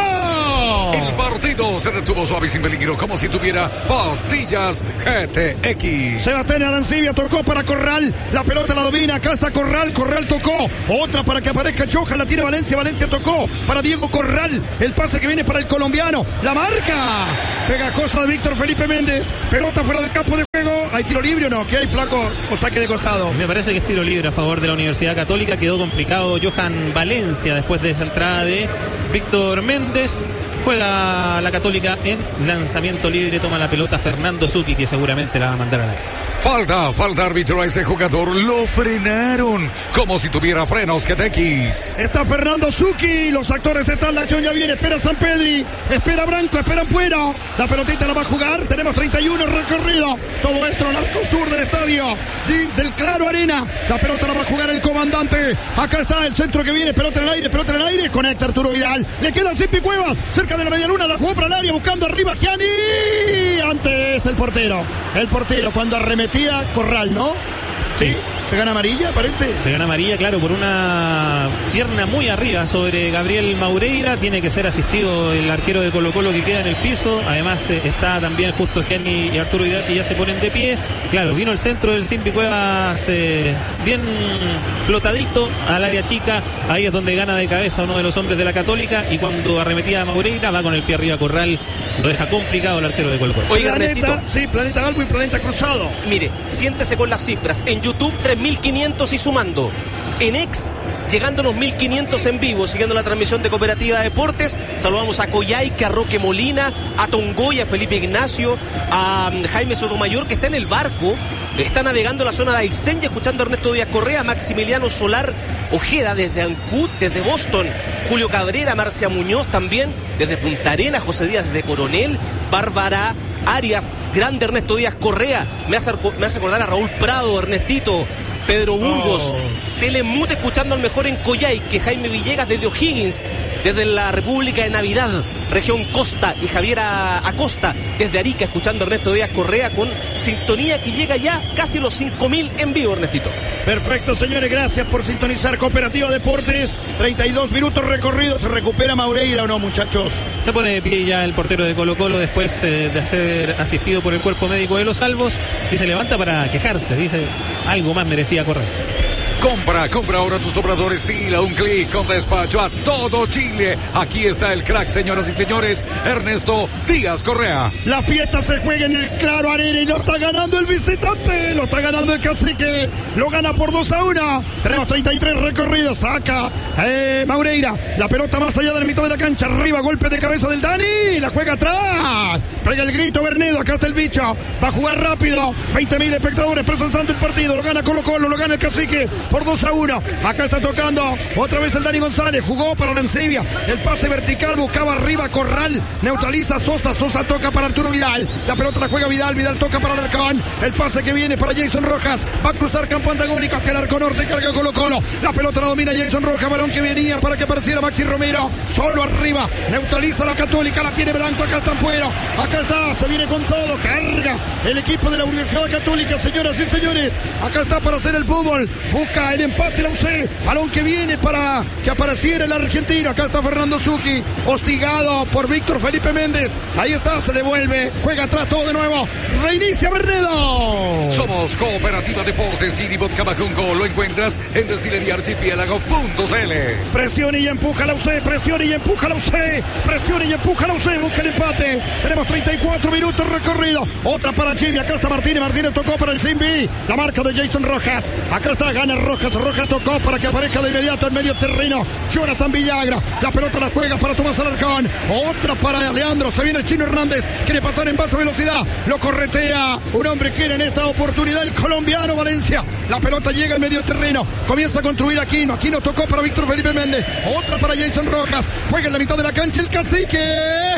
El partido se detuvo suave y sin peligro, como si tuviera pastillas G T X. Sebastián Arancibia tocó para Corral, la pelota la domina, acá está Corral, Corral tocó, otra para que aparezca Johan, la tiene Valencia, Valencia tocó para Diego Corral, el pase que viene para el colombiano, la marca pegajosa de Víctor Felipe Méndez, pelota fuera del campo de juego, ¿hay tiro libre o no? ¿Qué hay, flaco? O saque de costado. Me parece que es tiro libre a favor de la Universidad Católica, quedó complicado Johan Valencia después de esa entrada de Víctor Méndez. Juega la Católica en lanzamiento libre, toma la pelota Fernando Zucchi, que seguramente la va a mandar a la... Falta, falta árbitro a ese jugador, lo frenaron como si tuviera frenos G T X. Está Fernando Zucchi, los actores están, la acción ya viene, espera San Pedri, espera Branco, espera Ampuero, la pelotita la va a jugar, tenemos treinta y uno recorrido, todo esto en el arco sur del estadio de, del Claro Arena, la pelota la va a jugar el comandante, acá está el centro que viene, pelota en el aire, pelota en el aire, conecta Arturo Vidal, le queda el Zipi Cuevas, cerca de la media luna, la jugó para el área, buscando arriba Gianni, antes el portero, el portero cuando arremetía Corral, ¿no? Sí. sí. ¿Se gana amarilla, parece? Se gana amarilla, claro, por una pierna muy arriba sobre Gabriel Maureira. Tiene que ser asistido el arquero de Colo Colo que queda en el piso. Además eh, está también justo Gianni y Arturo Vidal que ya se ponen de pie. Claro, vino el centro del Simpi Cuevas eh, bien flotadito al área chica. Ahí es donde gana de cabeza uno de los hombres de la Católica. Y cuando arremetía a Maureira va con el pie arriba Corral. Lo deja complicado el arquero de Colo Colo. Oiga, Planeta, sí, Planeta Galgo y Planeta Cruzado. Mire, siéntese con las cifras. En YouTube tres mil quinientos y sumando. En X, llegando a los mil quinientos en vivo, siguiendo la transmisión de Cooperativa Deportes. Saludamos a Coyhaique, a Roque Molina, a Tongoy, a Felipe Ignacio, a Jaime Sotomayor, que está en el barco, está navegando la zona de Aysén y escuchando a Ernesto Díaz Correa, Maximiliano Solar Ojeda desde Ancud, desde Boston, Julio Cabrera, Marcia Muñoz también, desde Punta Arenas, José Díaz desde Coronel, Bárbara Arias, grande Ernesto Díaz Correa, me hace, me hace acordar a Raúl Prado, Ernestito, Pedro Burgos, oh. Telemute escuchando al mejor en Coyhaique, Jaime Villegas desde O'Higgins, desde la República de Navidad, región Costa, y Javier Acosta desde Arica escuchando a Ernesto Díaz Correa con sintonía que llega ya casi los cinco mil en vivo, Ernestito. Perfecto, señores, gracias por sintonizar Cooperativa Deportes. treinta y dos minutos recorridos, ¿se recupera Maureira o no, muchachos? Se pone de pie ya el portero de Colo Colo después eh, de ser asistido por el cuerpo médico de los Salvos y se levanta para quejarse, dice algo más merecía correr. Compra, compra ahora tus obradores Steel a un clic con despacho a todo Chile. Aquí está el crack, señoras y señores, Ernesto Díaz Correa. La fiesta se juega en el Claro Arena y lo está ganando el visitante, lo está ganando el Cacique, lo gana por dos a uno. Tenemos treinta y tres recorridos, saca eh, Maureira, la pelota más allá de la mitad de la cancha, arriba, golpe de cabeza del Dani, la juega atrás, pega el grito Bernedo, acá está el bicho, va a jugar rápido, veinte mil espectadores presenciando el partido, lo gana Colo Colo, lo gana el Cacique por dos a uno, acá está tocando otra vez el Dani González, jugó para Arancibia, el pase vertical, buscaba arriba Corral, neutraliza Sosa, Sosa toca para Arturo Vidal, la pelota la juega Vidal, Vidal toca para Alarcón, el pase que viene para Jason Rojas, va a cruzar campo antagónico hacia el arco norte, carga Colo Colo, la pelota la domina Jason Rojas, balón que venía para que apareciera Maxi Romero, solo arriba, neutraliza la Católica, la tiene Blanco, acá está Ampuero, acá está, se viene con todo, carga el equipo de la Universidad Católica, señoras y señores, acá está para hacer el fútbol, busca el empate la U C, balón que viene para que apareciera el argentino, acá está Fernando Zucchi, hostigado por Víctor Felipe Méndez, ahí está, se devuelve, juega atrás todo de nuevo, reinicia Bernedo. Somos Cooperativa Deportes, Gini Vodka Bacunco, lo encuentras en destilería archipiélago punto c l. Presiona y empuja la U C, presiona y empuja la U C, presiona y empuja la U C, busca el empate, tenemos treinta y cuatro minutos recorrido, otra para Jimmy, acá está Martínez, Martínez tocó para el Simbi, la marca de Jason Rojas, acá está, gana Rojas, Rojas tocó para que aparezca de inmediato en medio terreno Jonathan Villagra, la pelota la juega para Tomás Alarcón, otra para Leandro, se viene el Chino Hernández, quiere pasar en base a velocidad, lo corretea un hombre quiere en esta oportunidad el colombiano Valencia, la pelota llega en medio terreno, comienza a construir Aquino, Aquino tocó para Víctor Felipe Méndez, otra para Jason Rojas, juega en la mitad de la cancha el Cacique,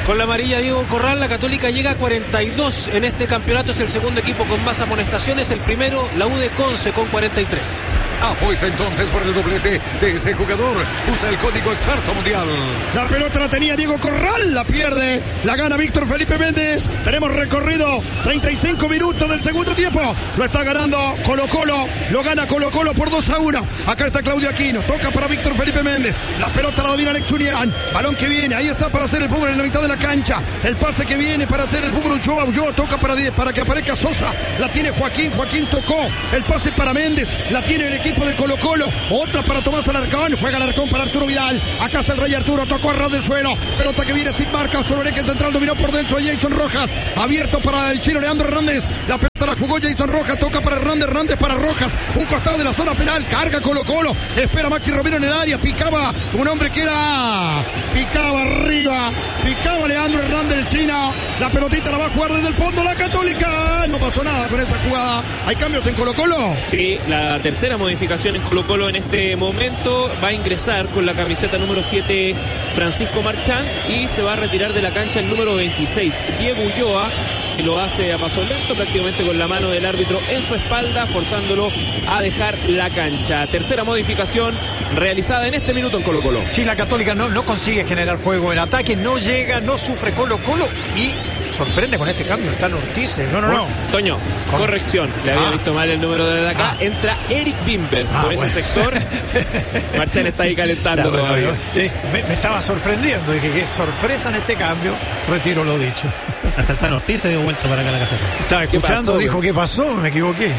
Con la amarilla Diego Corral, la Católica llega a cuarenta y dos en este campeonato. Es el segundo equipo con más amonestaciones. El primero, la U de Conce, con cuarenta y tres. Apuesta entonces por el doblete de ese jugador. Usa el código experto mundial. La pelota la tenía Diego Corral, la pierde, la gana Víctor Felipe Méndez. Tenemos recorrido treinta y cinco minutos del segundo tiempo. Lo está ganando Colo Colo, lo gana Colo Colo por dos a uno. Acá está Claudio Aquino, toca para Víctor Felipe Méndez. La pelota la domina Alex Unián. Balón que viene, ahí está para hacer el fútbol en la mitad de la cancha. El pase que viene para hacer el fútbol Ulloa. Ulloa toca para, para que aparezca Sosa. La tiene Joaquín, Joaquín tocó. El pase para Méndez, la tiene el equipo de Colo Colo. Otra para Tomás Alarcón, juega Alarcón para Arturo Vidal. Acá está el Rey Arturo, tocó a ras del suelo. Pelota que viene sin marca, sobre el eje central, dominó por dentro Jason Rojas. Abierto para el chino Leandro Hernández. La pelota la jugó Jason Rojas, toca para Hernández, Hernández para Rojas. Un costado de la zona penal, carga Colo Colo. Espera Maxi Romero en el área, picaba un hombre que era... Picaba arriba, picaba Leandro Hernández, el chino. La pelotita la va a jugar desde el fondo la Católica. No pasó nada con esa jugada. ¿Hay cambios en Colo Colo? Sí, la tercera modificación en Colo Colo en este momento. Va a ingresar con la camiseta número siete Francisco Marchán y se va a retirar de la cancha el número veintiséis Diego Ulloa, que lo hace a paso lento, prácticamente con la mano del árbitro en su espalda, forzándolo a dejar la cancha. Tercera modificación realizada en este minuto en Colo Colo. Sí, la Católica no, no consigue generar juego en ataque, no llega, no sufre Colo Colo y sorprende con este cambio el Tano Ortiz. No, no, no. Toño, Con... corrección, le había ah. visto mal el número de acá. Ah. Entra Eric Bimber ah, por bueno. ese sector. Marchán está ahí calentando ya, bueno, todavía. Es, me, me estaba sorprendiendo, dije que sorpresa en este cambio, retiro lo dicho. Hasta el Tano Ortiz se dio vuelta para acá a la caseta. Estaba escuchando, pasó, dijo, ¿qué pasó? Me equivoqué.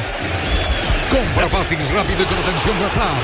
Compra fácil, rápido y con atención WhatsApp.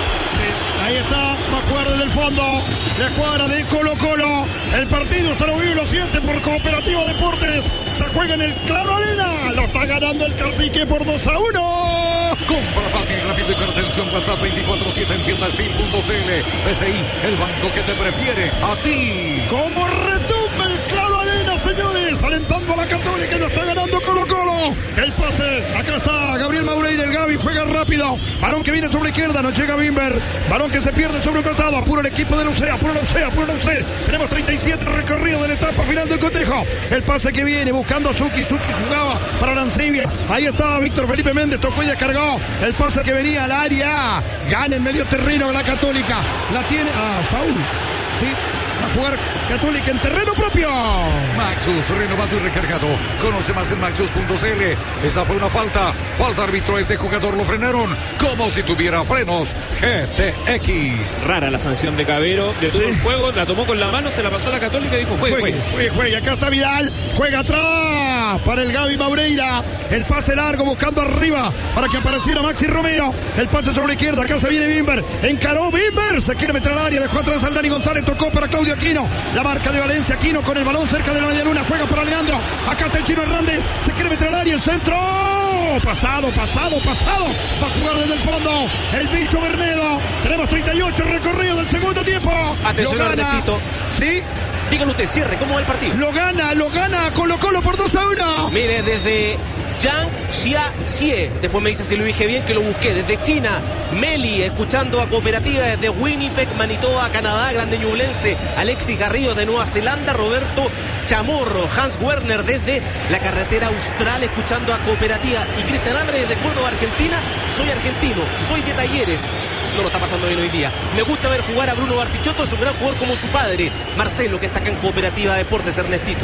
Sí, ahí está, va a jugar desde el fondo. La escuadra de Colo Colo. El partido está lo vive y lo siente por Cooperativa Deportes. Se juega en el Claro Arena. Lo está ganando el Cacique por dos a uno. Compra fácil, rápido y con atención WhatsApp veinticuatro siete en tiendas fin punto c l. B C I, el banco que te prefiere a ti. Como retumba el Claro Arena, señores, alentando a la Católica y lo está ganando Colo Colo. El pase, acá está Gabriel Maureira, el Gavi juega rápido. Balón que viene sobre la izquierda, no llega Bimber. Balón que se pierde sobre un costado, apura el equipo de la U C, apura la U C, apura la U C. Tenemos treinta y siete recorridos de la etapa final del cotejo. El pase que viene buscando a Zucchi, Zucchi jugaba para Arancibia. Ahí estaba Víctor Felipe Méndez, tocó y descargó. El pase que venía al área, gana en medio terreno la Católica. La tiene, ah, foul, sí. Va a jugar Católica en terreno propio. Maxus, renovado y recargado. Conoce más en maxus punto c l. Esa fue una falta. Falta árbitro, ese jugador lo frenaron como si tuviera frenos. G T X. Rara la sanción de Cabero. Detuvo sí. el juego, la tomó con la mano, se la pasó a la Católica y dijo juegue, juegue. Juegue, juegue. Acá está Vidal. Juega atrás para el Gavi Maureira. El pase largo buscando arriba para que apareciera Maxi Romero. El pase sobre la izquierda. Acá se viene Bimber. Encaró Bimber. Se quiere meter al área. Dejó atrás al Dani González. Tocó para Claudio Aquino, la marca de Valencia. Aquino con el balón cerca de la media luna, juega para Leandro, acá está el chino Hernández, se quiere meter al área, el centro, pasado, pasado, pasado, va a jugar desde el fondo el bicho Bernedo. Tenemos treinta y ocho recorridos del segundo tiempo. Atención, Ernestito. Sí. Dígalo usted, cierre, ¿cómo va el partido? Lo gana, lo gana Colo Colo por dos a uno. Mire, desde Yang Xia-Xie, después me dice si lo dije bien, que lo busqué. Desde China, Meli, escuchando a Cooperativa desde Winnipeg, Manitoba, Canadá, Grande Ñublense, Alexis Garrido de Nueva Zelanda, Roberto Chamorro, Hans Werner desde la carretera austral, escuchando a Cooperativa, y Cristian Álvarez desde Córdoba, Argentina. Soy argentino, soy de Talleres. No lo está pasando bien hoy día. Me gusta ver jugar a Bruno Bartichotto, es un gran jugador como su padre, Marcelo, que está acá en Cooperativa Deportes, Ernestito.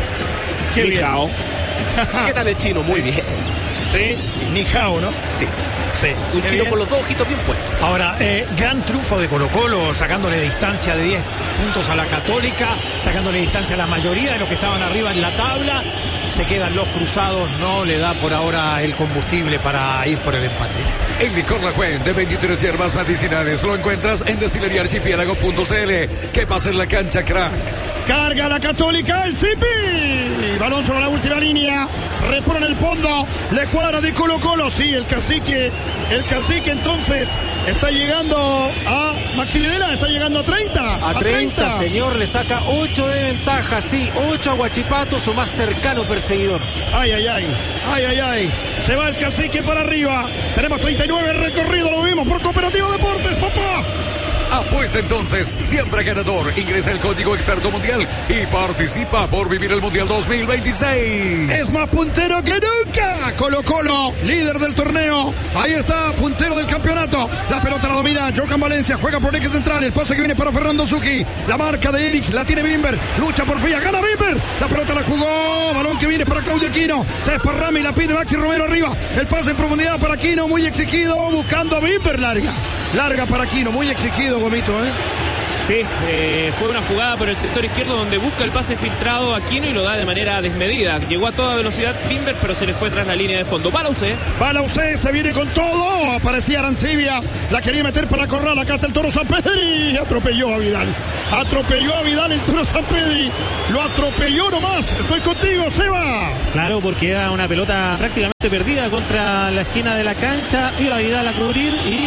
Qué bien. ¿Qué tal el chino? Muy bien. Sí, sí. Ni Jao, ¿no? Sí. Sí. Un Qué chino bien. con los dos ojitos bien puestos. Ahora, eh, gran triunfo de Colo Colo, sacándole distancia de diez puntos a la Católica, sacándole distancia a la mayoría de los que estaban arriba en la tabla. Se quedan los cruzados, no le da por ahora el combustible para ir por el empate. El licor La Cuen de veintitrés hierbas medicinales lo encuentras en destilería archipiélago punto c l. ¿Qué pasa en la cancha, crack? Carga la Católica, el Zipi. Balón sobre la última línea. Repone en el fondo. La escuadra de Colo Colo. Sí, el cacique. El cacique entonces está llegando a Maxi Videla. Está llegando a treinta. A treinta, señor. Le saca ocho de ventaja. Sí, ocho a Huachipato, su más cercano perseguidor. Ay, ay, ay. Ay, ay, ay. Se va el cacique para arriba. Tenemos treinta y nueve recorrido. Lo vimos por Cooperativa Deportes, papá. Apuesta entonces, siempre ganador. Ingresa el código Experto Mundial y participa por vivir el Mundial dos mil veintiséis. Es más puntero que nunca. Colo Colo, líder del torneo. Ahí está, puntero del campeonato. La pelota la domina Johan Valencia. Juega por eje central. El pase que viene para Fernando Zucchi. La marca de Eric. La tiene Bimber. Lucha por Filla. Gana Bimber. La pelota la jugó. Balón que viene para Claudio Aquino. Se desparrama y la pide Maxi Romero arriba. El pase en profundidad para Aquino. Muy exigido. Buscando a Bimber. Larga. Larga para Aquino. Muy exigido, Gomito, ¿eh? Sí, eh, fue una jugada por el sector izquierdo donde busca el pase filtrado a Aquino y lo da de manera desmedida. Llegó a toda velocidad Bimber, pero se le fue tras la línea de fondo. Va la U C. Va la U C, se viene con todo. Aparecía Arancibia, la quería meter para Corral. Acá está el Toro Sampedri. Atropelló a Vidal. Atropelló a Vidal el Toro Sampedri. Lo atropelló nomás. Estoy contigo, Seba. Claro, porque era una pelota prácticamente perdida contra la esquina de la cancha. Iba Vidal a cubrir y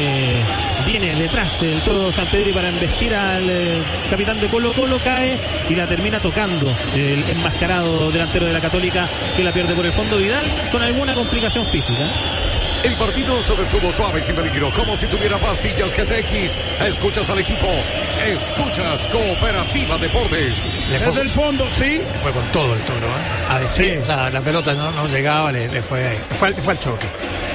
se viene detrás el Toro Sampedri para embestir al eh, capitán de Colo Colo. Cae y la termina tocando el enmascarado delantero de la Católica, que la pierde por el fondo. Vidal con alguna complicación física. El partido se detuvo suave y sin peligro, como si tuviera pastillas G T X. Escuchas al equipo, escuchas Cooperativa Deportes. Le fue, Desde el fondo, sí. le fue con todo el Toro, ¿eh? A vestir, Sí. o sea, la pelota no, no llegaba, le, le fue, le fue, al- fue al choque.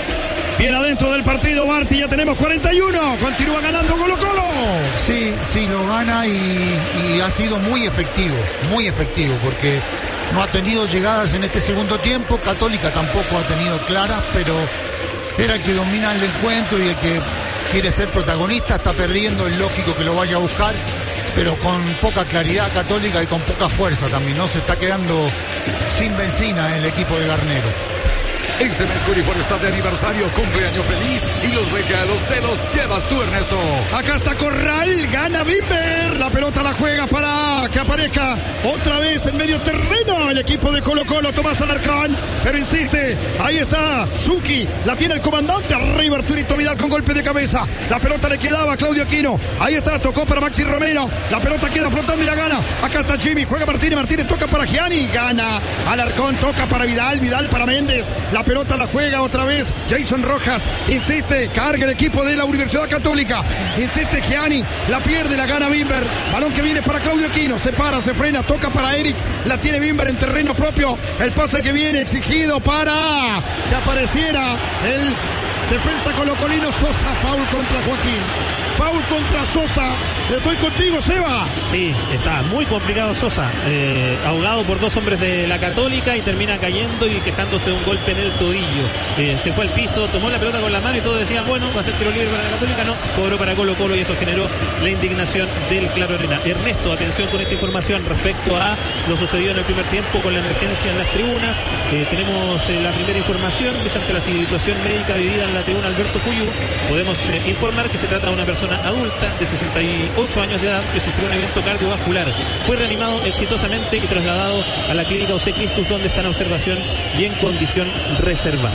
Bien adentro del partido, Martí. Ya tenemos cuarenta y uno. Continúa ganando Colo Colo. Sí, sí, lo gana y, y ha sido muy efectivo, muy efectivo, porque no ha tenido llegadas en este segundo tiempo. Católica tampoco ha tenido claras, pero era el que domina el encuentro y el que quiere ser protagonista. Está perdiendo, es lógico que lo vaya a buscar, pero con poca claridad Católica y con poca fuerza también, ¿no? Se está quedando sin benzina el equipo de Garnero. Este mes Curifor está de aniversario, cumpleaños feliz y los regalos te los llevas tú, Ernesto. Acá está Corral, gana Bimber. La pelota la juega para que aparezca otra vez en medio terreno el equipo de Colo Colo, Tomás Alarcón. Pero insiste, ahí está Zucchi, la tiene el comandante. Arriba Arturito Vidal con golpe de cabeza. La pelota le quedaba a Claudio Aquino. Ahí está, tocó para Maxi Romero. La pelota queda flotando y la gana. Acá está Jimmy, juega Martínez, Martínez toca para Gianni, gana. Alarcón toca para Vidal, Vidal para Méndez. La pelota la juega otra vez Jason Rojas. Insiste, carga el equipo de la Universidad Católica. Insiste Gianni, la pierde, la gana Bimber. Balón que viene para Claudio Aquino. Se para, se frena, toca para Eric. La tiene Bimber en terreno propio. El pase que viene exigido para que apareciera el defensa colocolino. Sosa, foul contra Joaquín. Foul contra Sosa. Estoy contigo, Seba. Sí, está muy complicado Sosa, eh, ahogado por dos hombres de la Católica y termina cayendo y quejándose de un golpe en el tobillo. Eh, se fue al piso, tomó la pelota con la mano y todos decían, bueno, va a ser tiro libre para la Católica. No, cobró para Colo Colo y eso generó la indignación del Claro Arena. Ernesto, atención con esta información respecto a lo sucedido en el primer tiempo con la emergencia en las tribunas. Eh, tenemos eh, la primera información, que es ante la situación médica vivida en la tribuna Alberto Fuyú. Podemos eh, informar que se trata de una persona adulta de sesenta y ocho años de edad que sufrió un evento cardiovascular. Fue reanimado exitosamente y trasladado a la clínica U C Cristus, donde está en observación y en condición reservada.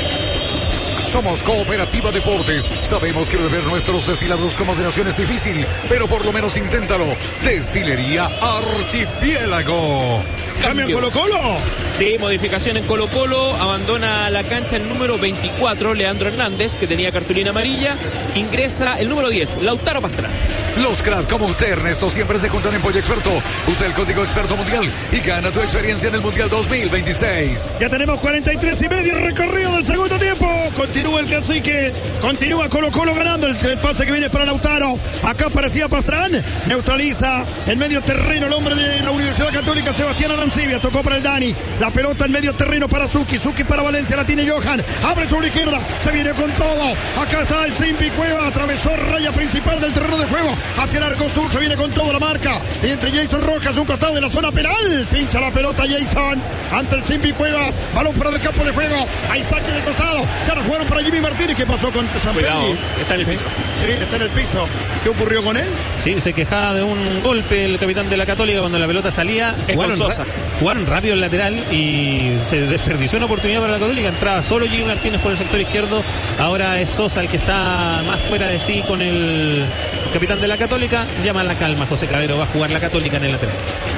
Somos Cooperativa Deportes. Sabemos que beber nuestros destilados con moderación es difícil, pero por lo menos inténtalo. Destilería Archipiélago. Cambio en Colo Colo. Sí, modificación en Colo Colo. Abandona la cancha el número veinticuatro, Leandro Hernández, que tenía cartulina amarilla. Ingresa el número diez, Lautaro Pastrana. Los cracks como usted, Ernesto, siempre se juntan en Pollo Experto. Usa el código Experto Mundial y gana tu experiencia en el Mundial dos mil veintiséis. Ya tenemos cuarenta y tres y medio recorrido del segundo tiempo. Continúa el cacique, continúa Colo Colo ganando. El, el pase que viene para Lautaro. Acá aparecía Pastrán, neutraliza en medio terreno el hombre de la Universidad Católica, Sebastián Arancibia. Tocó para el Dani. La pelota en medio terreno para Zucchi. Zucchi para Valencia, la tiene Johan. Abre sobre la izquierda, se viene con todo. Acá está el Simpi Cueva, atravesó raya principal del terreno de juego. Hacia el arco sur, se viene con todo la marca. Y entre Jason Rojas, un costado de la zona penal. Pincha la pelota Jason ante el Simpi Cuevas. Balón fuera del campo de juego. Hay saque de costado. Ya la jugaron para Jimmy Martínez. ¿Qué pasó con San Cuidado, Pedro? está en el piso. Sí, está en el piso. ¿Qué ocurrió con él? Sí, se quejaba de un golpe el capitán de la Católica cuando la pelota salía. Es con Jugaron, Sosa. ra- jugaron rápido el lateral y se desperdició una oportunidad para la Católica. Entraba solo Jimmy Martínez por el sector izquierdo. Ahora es Sosa el que está más fuera de sí con el capitán de la Católica. Llama a la calma José Cabero. Va a jugar la Católica en el lateral.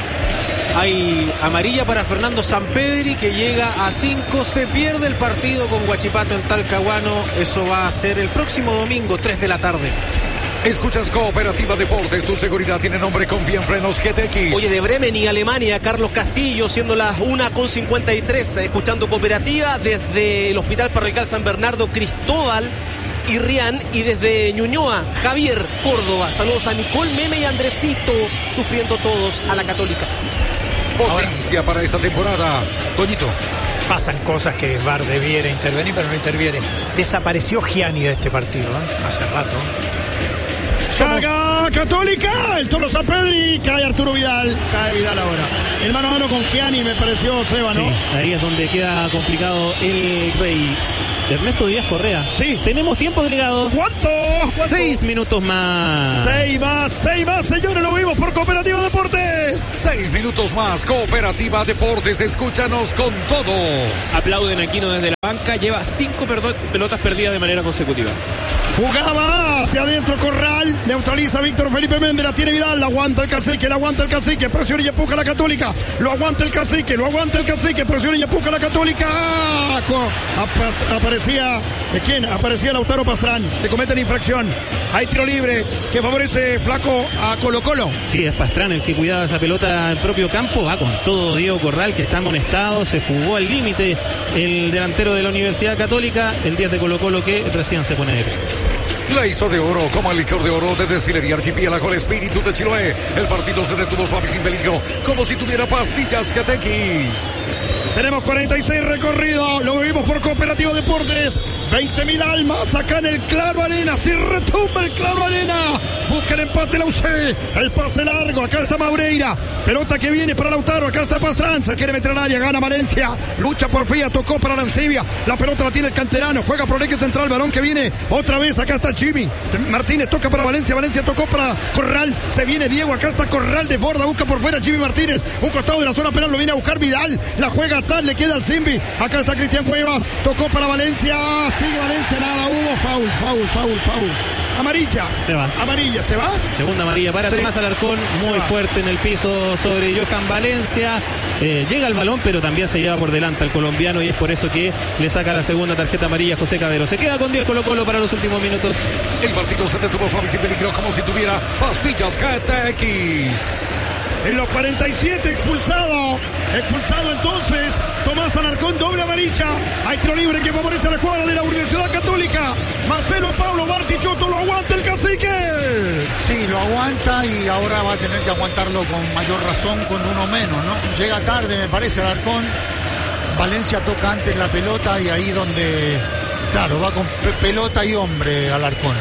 Hay amarilla para Fernando Sampedri, que llega a cinco. Se pierde el partido con Huachipato en Talcahuano. Eso va a ser el próximo domingo, tres de la tarde. Escuchas Cooperativa Deportes, tu seguridad tiene nombre, confía en Frenos G T X. Oye, de Bremen y Alemania, Carlos Castillo, siendo las una con cincuenta y tres, escuchando Cooperativa desde el Hospital Parroquial San Bernardo, Cristóbal y Rian, y desde Ñuñoa, Javier, Córdoba. Saludos a Nicole, Meme y Andresito, sufriendo todos a la Católica. Potencia para esta temporada. Toñito. Pasan cosas que V A R debiera intervenir, pero no interviene. Desapareció Gianni de este partido, ¿eh? Hace rato. Saga Católica, el Toro Sapedri, cae Arturo Vidal, cae Vidal ahora. El mano a mano con Gianni me pareció Seba, ¿no? Sí, ahí es donde queda complicado el Rey. Ernesto Díaz Correa. Sí. Tenemos tiempo agregado. ¿Cuánto? ¿Cuánto? Seis minutos más. Seis más, seis más, señores, lo vimos por Cooperativa Deportes. Seis minutos más, Cooperativa Deportes, escúchanos con todo. Aplauden a Aquino desde la banca, lleva cinco perdo- pelotas perdidas de manera consecutiva. Jugaba hacia adentro Corral, neutraliza a Víctor Felipe Méndez, la tiene Vidal, la aguanta el cacique, la aguanta el cacique, presiona y empuja la Católica, lo aguanta el cacique, lo aguanta el cacique, presiona y empuja la Católica. ¡Ah! Ap- aparecía, ¿de quién? Aparecía Lautaro Pastrán, le cometen infracción. Hay tiro libre que favorece Flaco a Colo Colo. Sí, es Pastrán el que cuidaba esa pelota en propio campo. Va con todo Diego Corral, que está amonestado. Se jugó al límite el delantero de la Universidad Católica. El diez de Colo Colo que recién se pone de pie. La hizo de oro, como el licor de oro de Destilería Archipiélago con el espíritu de Chiloé. El partido se detuvo suave y sin peligro, como si tuviera pastillas G T X. Tenemos cuarenta y seis recorridos, lo vivimos por Cooperativa Deportes. veinte mil almas acá en el Claro Arena, si retumba el Claro Arena. Busca el empate la U C, el pase largo, acá está Maureira. Pelota que viene para Lautaro, acá está Pastrán, se quiere meter al área, gana Valencia. Lucha por Fía, tocó para Arancibia. La pelota la tiene el canterano, juega por el eje central, balón que viene otra vez, acá está Jimmy. Martínez toca para Valencia, Valencia tocó para Corral. Se viene Diego, acá está Corral de Borda, busca por fuera Jimmy Martínez. Un costado de la zona penal, lo viene a buscar Vidal. La juega atrás, le queda al Zimbi. Acá está Cristian Cuevas, tocó para Valencia. Sigue Valencia, nada, hubo foul, foul, foul, foul. Amarilla. Se va. Amarilla, ¿se va? Segunda amarilla para Sí. Tomás Alarcón, muy fuerte en el piso sobre Johan Valencia. Eh, llega el balón, pero también se lleva por delante al colombiano y es por eso que le saca la segunda tarjeta amarilla a José Cabero. Se queda con diez Colo Colo para los últimos minutos. El partido se detuvo suave y sin peligro, como si tuviera pastillas G T X. En los cuarenta y siete expulsado. Expulsado entonces Tomás Alarcón, doble amarilla. Hay tiro libre que favorece a la escuadra de la Universidad Católica. Marcelo Pablo Bartichotto, lo aguanta el cacique. Sí, lo aguanta y ahora va a tener que aguantarlo con mayor razón, con uno menos, ¿no? Llega tarde, me parece, Alarcón. Valencia toca antes la pelota y ahí donde, claro, va con pe- pelota y hombre Alarcón.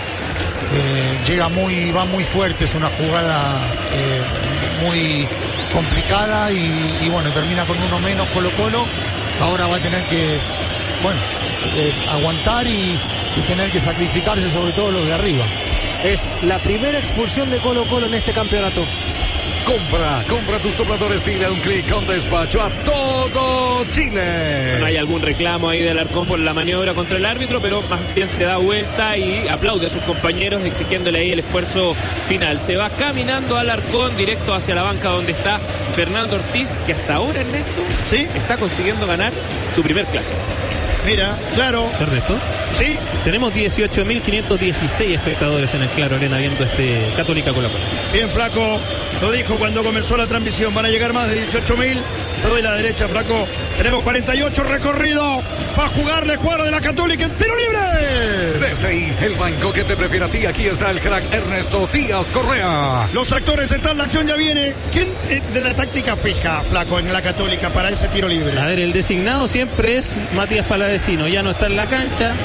Eh, llega muy, va muy fuerte, es una jugada eh, muy complicada y, y bueno, termina con uno menos Colo Colo. Ahora va a tener que, bueno, eh, aguantar y, y tener que sacrificarse, sobre todo los de arriba. Es la primera expulsión de Colo Colo en este campeonato. Compra, compra tus sopladores, dile un clic con despacho a todo Chile. No hay algún reclamo ahí de Alarcón por la maniobra contra el árbitro, pero más bien se da vuelta y aplaude a sus compañeros exigiéndole ahí el esfuerzo final. Se va caminando Alarcón directo hacia la banca donde está Fernando Ortiz, que hasta ahora, Ernesto, ¿Sí? está consiguiendo ganar su primer clásico. Mira, claro. Ernesto, Sí. tenemos dieciocho mil quinientos dieciséis espectadores en el Claro Arena viendo este Católica Colo Colo. Bien, Flaco. Lo dijo cuando comenzó la transmisión. Van a llegar más de dieciocho mil. Te doy la derecha, Flaco. Tenemos cuarenta y ocho recorridos. Va a jugar la escuadra de la Católica en tiro libre. D C I, el banco que te prefiere a ti. Aquí está el crack Ernesto Díaz Correa. Los actores están, la acción ya viene. ¿Quién es de la táctica fija, Flaco, en la Católica para ese tiro libre? A ver, el designado siempre es Matías Palavecino. Ya no está en la cancha.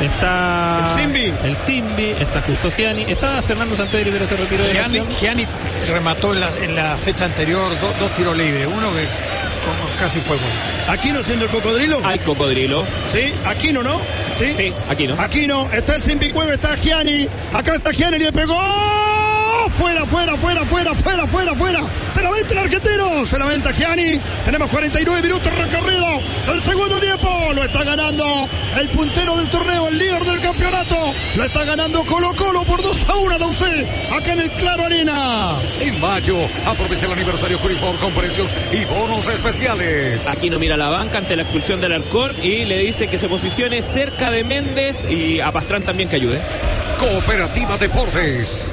Está El Zimbi. El Zimbi, está Justo Gianni. Estaba Fernando Sampedri, pero se retiró de la Gianni, acción. Gianni remató en la, en la fecha anterior do- dos tiros libres, uno que como casi fue gol. Aquino siendo el cocodrilo. Hay cocodrilo. Sí, Aquino, ¿no? Sí. Sí, aquí no. Aquino, está el Zimbi Cueva, está Gianni. Acá está Gianni, le pegó. fuera, fuera, fuera, fuera, fuera, fuera, fuera. Se la venta el argentino, se la venta Gianni. Tenemos cuarenta y nueve minutos recorrido del segundo tiempo. Lo está ganando el puntero del torneo, el líder del campeonato. Lo está ganando Colo Colo por dos a uno a la U C, acá en el Claro Arena. En mayo, aprovecha el aniversario Curifor con precios y bonos especiales. Aquí no mira la banca ante la expulsión del Alarcón y le dice que se posicione cerca de Méndez y a Pastrán también que ayude. Cooperativa Deportes.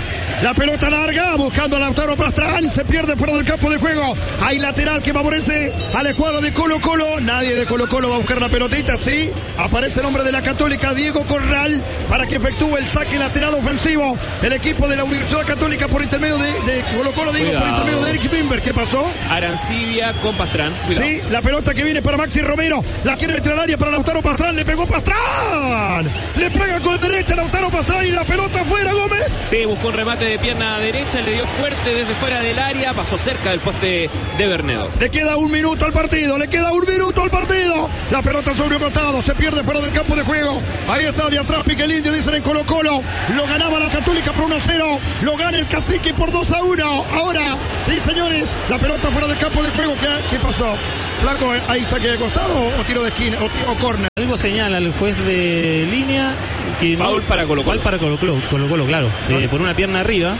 La pelota larga, buscando a Lautaro Pastrán, se pierde fuera del campo de juego. Hay lateral que favorece al escuadro de Colo Colo. Nadie de Colo Colo va a buscar la pelotita, sí. Aparece el hombre de la Católica, Diego Corral, para que efectúe el saque lateral ofensivo. El equipo de la Universidad Católica por intermedio de, de Colo Colo, digo, Cuidado. por intermedio de Eric Bimber. ¿Qué pasó? Arancibia con Pastrán. Cuidado. Sí, la pelota que viene para Maxi Romero. La quiere meter al área para Lautaro Pastrán. Le pegó Pastrán. Le pega con derecha Lautaro Pastrán y la pelota fuera, Gómez. Sí, buscó un remate de pierna derecha, le dio fuerte desde fuera del área, pasó cerca del poste de Bernedo. Le queda un minuto al partido, le queda un minuto al partido. La pelota sobre un costado, se pierde fuera del campo de juego. Ahí está de atrás Pique el Indio, dicen en Colo Colo. Lo ganaba la Católica por uno a cero, lo gana el Cacique por dos a uno. Ahora, sí señores, la pelota fuera del campo de juego. ¿Qué, qué pasó? Flaco, ¿hay saque de costado o tiro de esquina o, o córner? Algo señala el juez de línea que foul no, para Colo Colo. Foul para Colo Colo, Colo Colo, claro, eh, por una pierna arriba.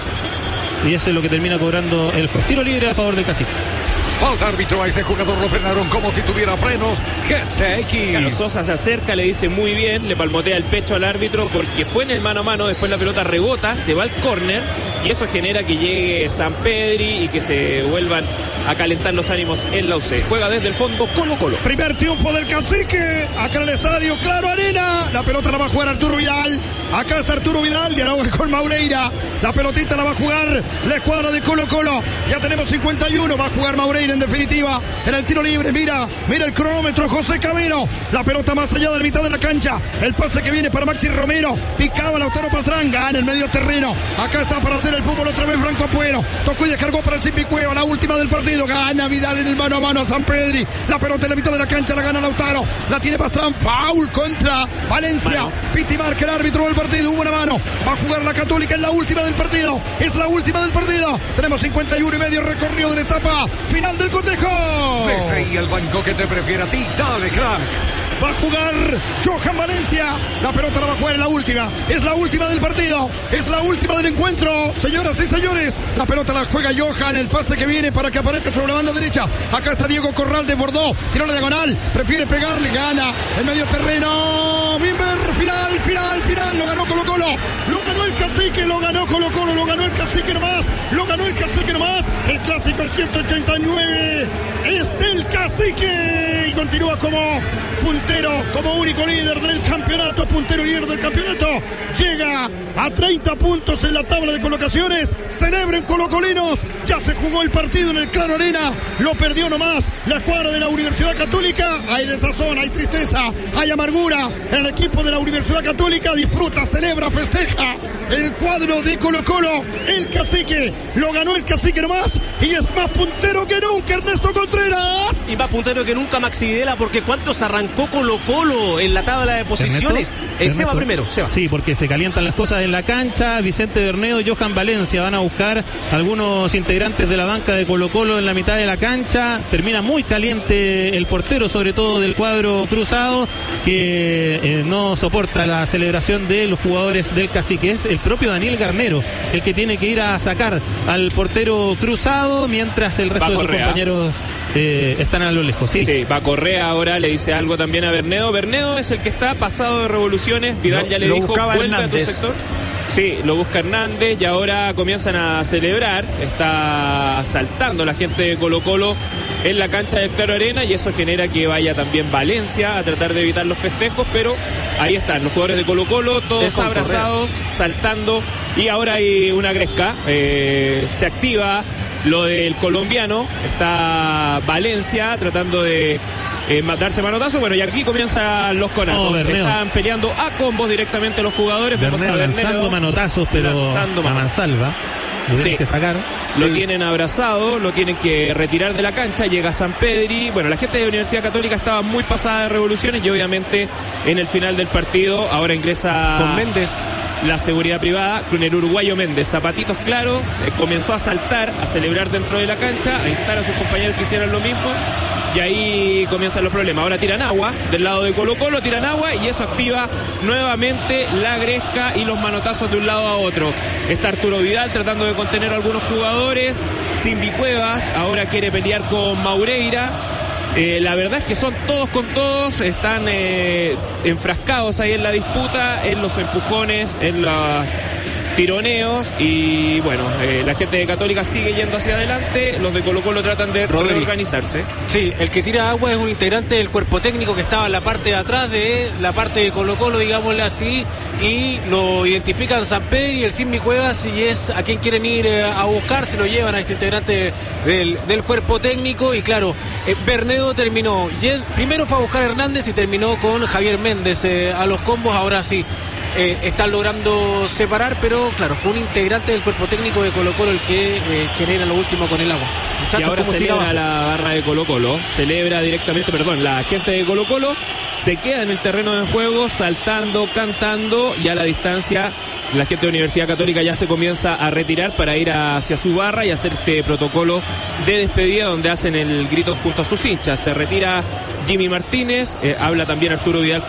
Y eso es lo que termina cobrando el juez. Tiro libre a favor del Cacique. Falta árbitro, a ese jugador lo frenaron como si tuviera frenos. G T X. Carlos Sosa se acerca, le dice muy bien, le palmotea el pecho al árbitro porque fue en el mano a mano, después la pelota rebota, se va al córner y eso genera que llegue Sampedri y que se vuelvan a calentar los ánimos en la U C. Juega desde el fondo Colo Colo. Primer triunfo del Cacique, acá en el estadio Claro Arena. La pelota la va a jugar Arturo Vidal. Acá está Arturo Vidal, dialoga con Maureira. La pelotita la va a jugar la escuadra de Colo Colo. Ya tenemos cincuenta y uno, va a jugar Maureira en definitiva en el tiro libre. Mira, mira el cronómetro, José Camero. La pelota más allá de la mitad de la cancha. El pase que viene para Maxi Romero. Picaba Lautaro Pastrán, gana el medio terreno. Acá está para hacer el fútbol otra vez Franco Puero. Tocó y descargó para el Cipicueo, la última del partido. Gana Vidal en el mano a mano a Sampedri. La pelota en la mitad de la cancha la gana Lautaro. La tiene Pastrán, foul contra Valencia. Bueno. Piti marca el árbitro del partido. Hubo una mano. Va a jugar la Católica en la última del partido. Es la última del partido. Tenemos cincuenta y uno y medio recorrido de la etapa final del cotejo. Ves ahí el banco que te prefiere a ti. Dale, crack. Va a jugar Johan Valencia. La pelota la va a jugar en la última. Es la última del partido. Es la última del encuentro. Señoras y señores, la pelota la juega Johan. El pase que viene para que aparezca sobre la banda derecha. Acá está Diego Corral de Bordeaux. Tiró la diagonal. Prefiere pegarle. Gana el medio terreno. Bimber. Final, final, final. Lo ganó Colo Colo. Lo ganó el Cacique. Lo ganó Colo Colo. Lo ganó el Cacique nomás. Lo ganó el Cacique nomás. El clásico ciento ochenta y nueve es del Cacique. Y continúa como puntero, como único líder del campeonato, puntero líder del campeonato, llega a treinta puntos en la tabla de colocaciones. Celebren colocolinos, ya se jugó el partido en el Claro Arena, lo perdió nomás la escuadra de la Universidad Católica. Hay desazón, hay tristeza, hay amargura. El equipo de la Universidad Católica disfruta, celebra, festeja. El cuadro de Colo Colo, el Cacique, lo ganó el Cacique nomás y es más puntero que nunca Ernesto Contreras. Y más puntero que nunca Maxi Videla, porque ¿cuántos arrancó Colo Colo en la tabla de posiciones? Ernesto, eh, Ernesto. Seba primero, Seba. Sí, porque se calientan las cosas en la cancha. Vicente Bernedo y Johan Valencia van a buscar algunos integrantes de la banca de Colo Colo en la mitad de la cancha. Termina muy caliente el portero, sobre todo del cuadro cruzado, que eh, no soporta la celebración de los jugadores del Cacique. Es el propio Daniel Garnero el que tiene que ir a sacar al portero cruzado, mientras el resto de sus compañeros eh, están a lo lejos. Sí, sí, va Correa ahora, le dice algo también a Bernedo. Bernedo es el que está pasado de revoluciones. Vidal lo, ya le lo dijo, vuelve Hernández. a tu sector. Sí, lo busca Hernández y ahora comienzan a celebrar. Está saltando la gente de Colo Colo en la cancha del Claro Arena y eso genera que vaya también Valencia a tratar de evitar los festejos, pero ahí están los jugadores de Colo Colo, todos abrazados, saltando, y ahora hay una gresca. Eh, se activa lo del colombiano, está Valencia tratando de Eh, darse manotazo. Bueno, y aquí comienzan los conazos. Oh, están peleando a combos directamente los jugadores. Bernedo lanzando manotazos, pero lanzando a mansalva. Sí. Que sacar. Lo sí. tienen abrazado, lo tienen que retirar de la cancha. Llega Sampedri. Bueno, la gente de Universidad Católica estaba muy pasada de revoluciones y obviamente en el final del partido ahora ingresa con Méndez. la seguridad privada con el uruguayo Méndez. Zapatitos claros, eh, comenzó a saltar, a celebrar dentro de la cancha, a instar a sus compañeros que hicieran lo mismo. Y ahí comienzan los problemas. Ahora tiran agua del lado de Colo Colo, tiran agua y eso activa nuevamente la gresca y los manotazos de un lado a otro. Está Arturo Vidal tratando de contener a algunos jugadores. Simbi Cuevas ahora quiere pelear con Maureira. Eh, la verdad es que son todos con todos, están eh, enfrascados ahí en la disputa, en los empujones, en los tironeos y bueno, eh, la gente de Católica sigue yendo hacia adelante, los de Colo Colo tratan de Rodri. reorganizarse. Sí, el que tira agua es un integrante del cuerpo técnico que estaba en la parte de atrás de la parte de Colo Colo, digámosle así, y lo identifican Samper y el Simbi Cuevas y es a quien quieren ir eh, a buscar, se lo llevan a este integrante del, del cuerpo técnico y claro, eh, Bernedo terminó, primero fue a buscar a Hernández y terminó con Javier Méndez eh, a los combos, ahora sí. Eh, están logrando separar, pero claro, fue un integrante del cuerpo técnico de Colo Colo el que eh, genera lo último con el agua. Muchachos, y ahora celebra la barra de Colo Colo, celebra directamente, perdón, la gente de Colo Colo se queda en el terreno de juego, saltando, cantando y a la distancia la gente de Universidad Católica ya se comienza a retirar para ir hacia su barra y hacer este protocolo de despedida donde hacen el grito junto a sus hinchas. Se retira Jimmy Martínez, eh, habla también Arturo Vidal